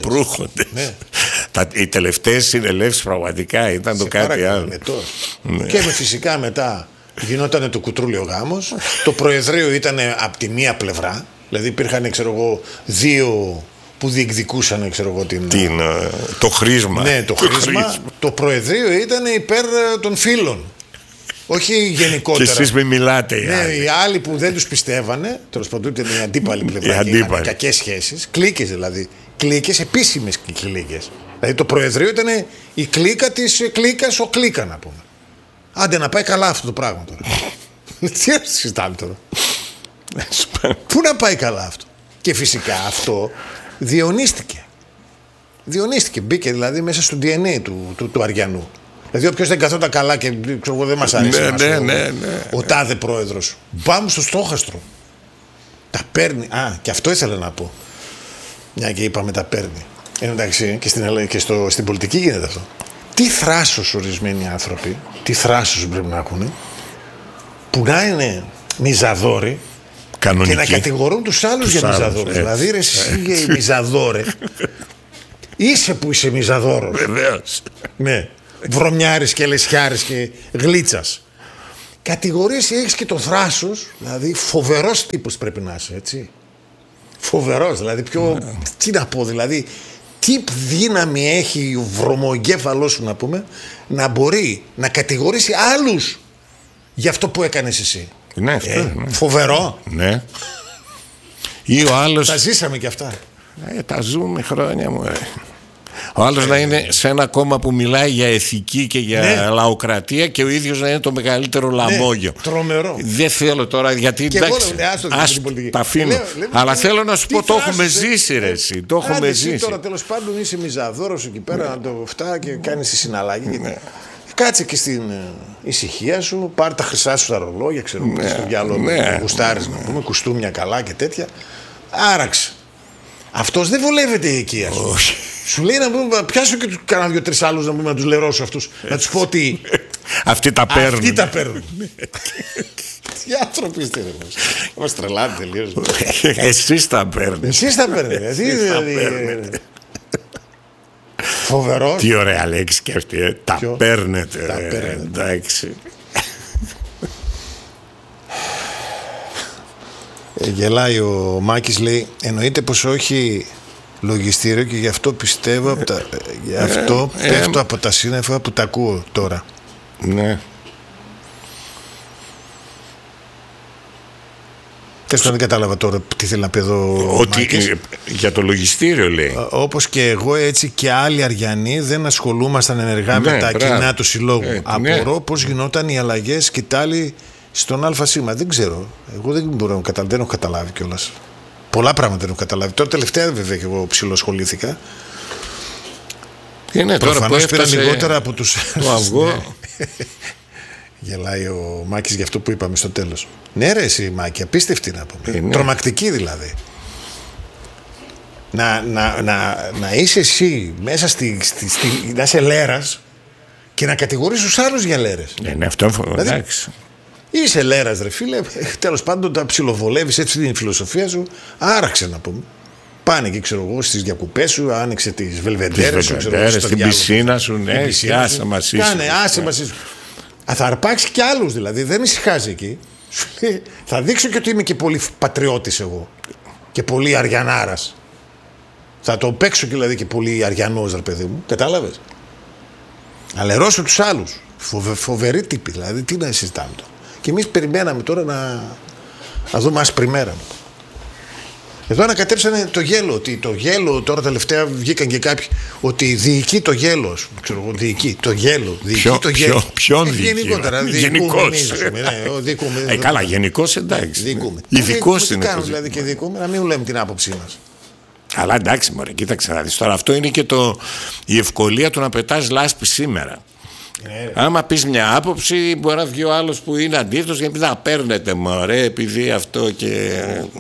Οι τελευταίες συνελεύσεις πραγματικά ήταν το κάτι άλλο. Και φυσικά μετά γινόταν το κουτρούλιο γάμος. Το Προεδρείο ήταν από τη μία πλευρά. Δηλαδή υπήρχαν, δύο που διεκδικούσαν, το χρήσμα. Ναι, το χρήσμα. Το Προεδρείο ήταν υπέρ των φίλων. Όχι γενικότερα. Και εσείς μην μιλάτε. Οι άλλοι που δεν τους πιστεύανε, τέλος πάντων ήταν η αντίπαλη πλευρά. Είχαν κακές σχέσεις. Κλίκες δηλαδή. Κλίκες, επίσημες κλίκες. Δηλαδή το Προεδρείο ήταν η κλίκα της κλίκας, ο κλίκα να πούμε. Άντε να πάει καλά αυτό το πράγμα τώρα. Τι συζητάμε τώρα. Πού να πάει καλά αυτό. Και φυσικά αυτό διονύστηκε. Μπήκε δηλαδή μέσα στο DNA του Αριανού. Δηλαδή όποιος δεν καθόταν καλά και δεν μας άρεσε ο τάδε πρόεδρος, πάμε στο στόχαστρο. Τα παίρνει. Και αυτό ήθελα να πω. Μια και είπαμε τα παίρνει. Εντάξει, και στην πολιτική γίνεται αυτό. Τι θράσος ορισμένοι άνθρωποι, τι θράσος πρέπει να έχουν, που να είναι μιζαδόροι κανονική, και να κατηγορούν τους άλλους για μιζαδόρους. Δηλαδή, ρε εσύ μιζαδόρε, είσαι που είσαι μιζαδόρος. Βεβαίως. Ναι. Βρωμιάρης και λεσιάρης και γλίτσας. Κατηγορείς, έχεις και το θράσος, δηλαδή φοβερός τύπος πρέπει να είσαι, έτσι. Φοβερός, δηλαδή πιο. Τι να πω, δηλαδή. Τι δύναμη έχει ο βρωμοεγκέφαλός σου, να πούμε, να μπορεί να κατηγορήσει άλλους για αυτό που έκανες εσύ. Ναι, αυτό, ναι. Φοβερό. Ναι. Ή ο άλλος. Τα ζήσαμε κι αυτά. Τα ζούμε χρόνια μου. Ο άλλος να είναι σε ένα κόμμα που μιλάει για ηθική και για λαοκρατία και ο ίδιος να είναι το μεγαλύτερο λαμόγιο. Τρομερό. Δεν θέλω τώρα, γιατί και εντάξει, τα αφήνω. Αλλά θέλω να σου πω, το έχουμε ζήσει, ρε εσύ. Το έχουμε ζήσει. Τώρα τέλος πάντων είσαι μιζαδόρος εκεί πέρα, να το φτά και κάνεις τη συναλλαγή. Κάτσε και στην ησυχία σου, πάρε τα χρυσά σου τα ρολόγια, ξέρω εγώ, στο διάλογο, γουστάρεις, να πούμε, κουστούμια καλά και τέτοια. Άραξε. Αυτός δεν βολεύεται η οικία σου. Σου λέει να πιάσω και κάνα 2-3 άλλους να πούμε, να τους λερώσω αυτούς. Να τους πω ότι αυτοί τα παίρνουν. Αυτοί τα παίρνουν. Τι άνθρωποι είστε, ρε. Μας τρελάτε τελείως. Εσείς τα παίρνετε. Εσείς τα παίρνετε. Φοβερός. Τι ωραία λέξη σκέφτεται. Τα παίρνετε. Εντάξει. Γελάει ο Μάκης, λέει, εννοείται πως όχι λογιστήριο και γι' αυτό πιστεύω γι' αυτό πέφτω από τα σύννεφα που τα ακούω τώρα. Ναι. Θες να δεν κατάλαβα τώρα τι θέλει να πει εδώ ο Μάκης. Για το λογιστήριο λέει. Όπως και εγώ, έτσι και άλλοι Αριανοί δεν ασχολούμασταν ενεργά με τα κοινά του συλλόγου. Απορώ πως γινόταν οι αλλαγές και τα άλλοι στον ΑΣ. Δεν ξέρω. Εγώ δεν μπορώ να καταλάβω. Δεν έχω καταλάβει κιόλας. Πολλά πράγματα δεν έχω καταλάβει. Τώρα τελευταία βέβαια και εγώ ψιλοσχολήθηκα. Προφανώς πήρα λιγότερα από τους. Το αυγό. Γελάει ο Μάκης για αυτό που είπαμε στο τέλος. Ναι, ρε, εσύ Μάκη, απίστευτη να πούμε. Τρομακτική δηλαδή. Να είσαι εσύ μέσα να είσαι λέρας και να κατηγορείς τους άλλους για λέρες. Ναι, αυτό δηλαδή, εντάξει. Είσαι λέρας, ρε φίλε. Τέλος πάντων, τα ψιλοβολεύεις, έτσι την φιλοσοφία σου. Άραξε να πούμε. Πάνε και ξέρω εγώ στις διακοπές σου, άνοιξε τις βελβεντέρες σου, στην πισίνα σου, ναι, άσε μας είσαι. Κάνε, άσε μας είσαι. Θα αρπάξει κι άλλους δηλαδή, δεν ησυχάζει εκεί. Θα δείξω και ότι είμαι και πολύ πατριώτης εγώ. Και πολύ αριανάρας. Θα το παίξω και δηλαδή και πολύ αριανός, ρε παιδί μου. Κατάλαβες. Αλερώσω τους άλλους. Φοβερή τύπη, δηλαδή τι να συζητάμε τώρα. Και εμείς περιμέναμε τώρα να δούμε άσπρη μέρα. Εδώ ανακατέψανε το γέλο. Ότι το γέλο τώρα τελευταία βγήκαν και κάποιοι ότι διοικεί το γέλο. Ξέρω εγώ, διοικεί το γέλο. Ποιον διοικεί. Γενικότερα. Γενικώς. Καλά, γενικώς εντάξει. Ειδικός είναι. Κάνουμε δηλαδή και διοικούμε, να μην λέμε την άποψή μας. Αλλά εντάξει, μωρέ, κοίταξε να δεις τώρα. Αυτό είναι και η ευκολία του να πετάς λάσπη σήμερα. Άμα πεις μια άποψη, μπορεί να βγει ο άλλος που είναι αντίθετος και να παίρνετε μωρέ, επειδή αυτό και.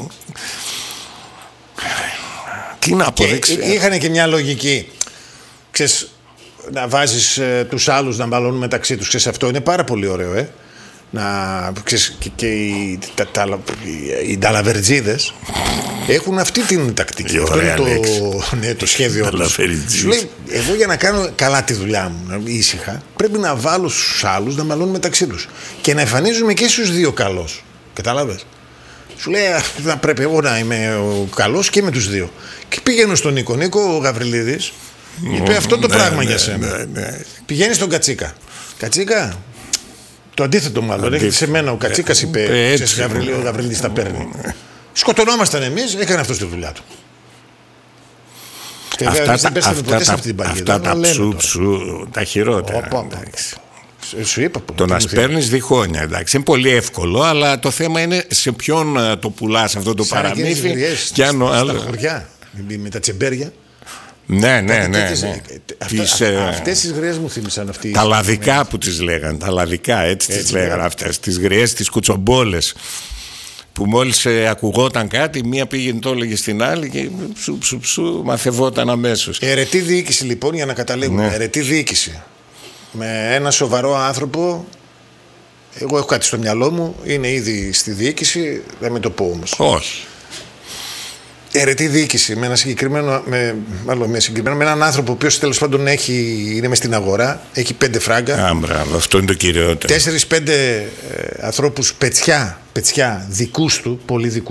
Τι να πω, είχαν και μια λογική. Ξέρεις, να βάζεις τους άλλους να μπαλώνουν μεταξύ τους. Ξέρεις, αυτό είναι πάρα πολύ ωραίο, ξέρεις, και οι νταλαβερτζίδες έχουν αυτή την τακτική. Αυτό είναι το σχέδιο τους. Σου λέει, εγώ για να κάνω καλά τη δουλειά μου ήσυχα, πρέπει να βάλω στους άλλους να μπαλώνουν μεταξύ τους και να εμφανίζουμε και στους δύο καλός. Κατάλαβες. Σου λέει, θα πρέπει εγώ να είμαι ο καλός και με τους δύο. Και πήγαινε στον Νίκο ο Γαβριλίδης, είπε αυτό το πράγμα για σένα. Πηγαίνει στον Κατσίκα. Κατσίκα, το αντίθετο μάλλον. Έχει σε μένα ο Κατσίκας είπε, ο Γαβριλίδης τα παίρνει. Σκοτωνόμασταν εμείς, έκανε αυτό τη δουλειά του. Αυτά τα ψου, τα χειρότερα. Σου είπα, το να σπέρνεις διχόνια, εντάξει. Είναι πολύ εύκολο, αλλά το θέμα είναι σε ποιον το πουλάς αυτό το παραμύθι. Στα χωριά, με τα τσεμπέρια. Ναι. Αυτές τις γριές μου θύμισαν αυτοί. Τα λαδικά που τις λέγαν. Τα λαδικά, έτσι τις λέγαν αυτές. Τις γριές, τις κουτσομπόλες. που μόλις ακουγόταν κάτι, μία πήγαινε το έλεγε στην άλλη και ψου μαθευόταν αμέσως. Αιρετή διοίκηση λοιπόν, για να καταλήγουμε. Ναι. Αιρετή διοίκηση. Με ένα σοβαρό άνθρωπο, εγώ έχω κάτι στο μυαλό μου, είναι ήδη στη διοίκηση, δεν με το πω όμως. Όχι. Αιρετή διοίκηση με ένα συγκεκριμένο, με έναν άνθρωπο ο οποίος τέλος πάντων είναι μες στην αγορά, έχει 5 φράγκα. Μπράβο, αυτό είναι το κυριότερο. 4-5 ανθρώπους πετσιά δικούς του, πολύ δικούς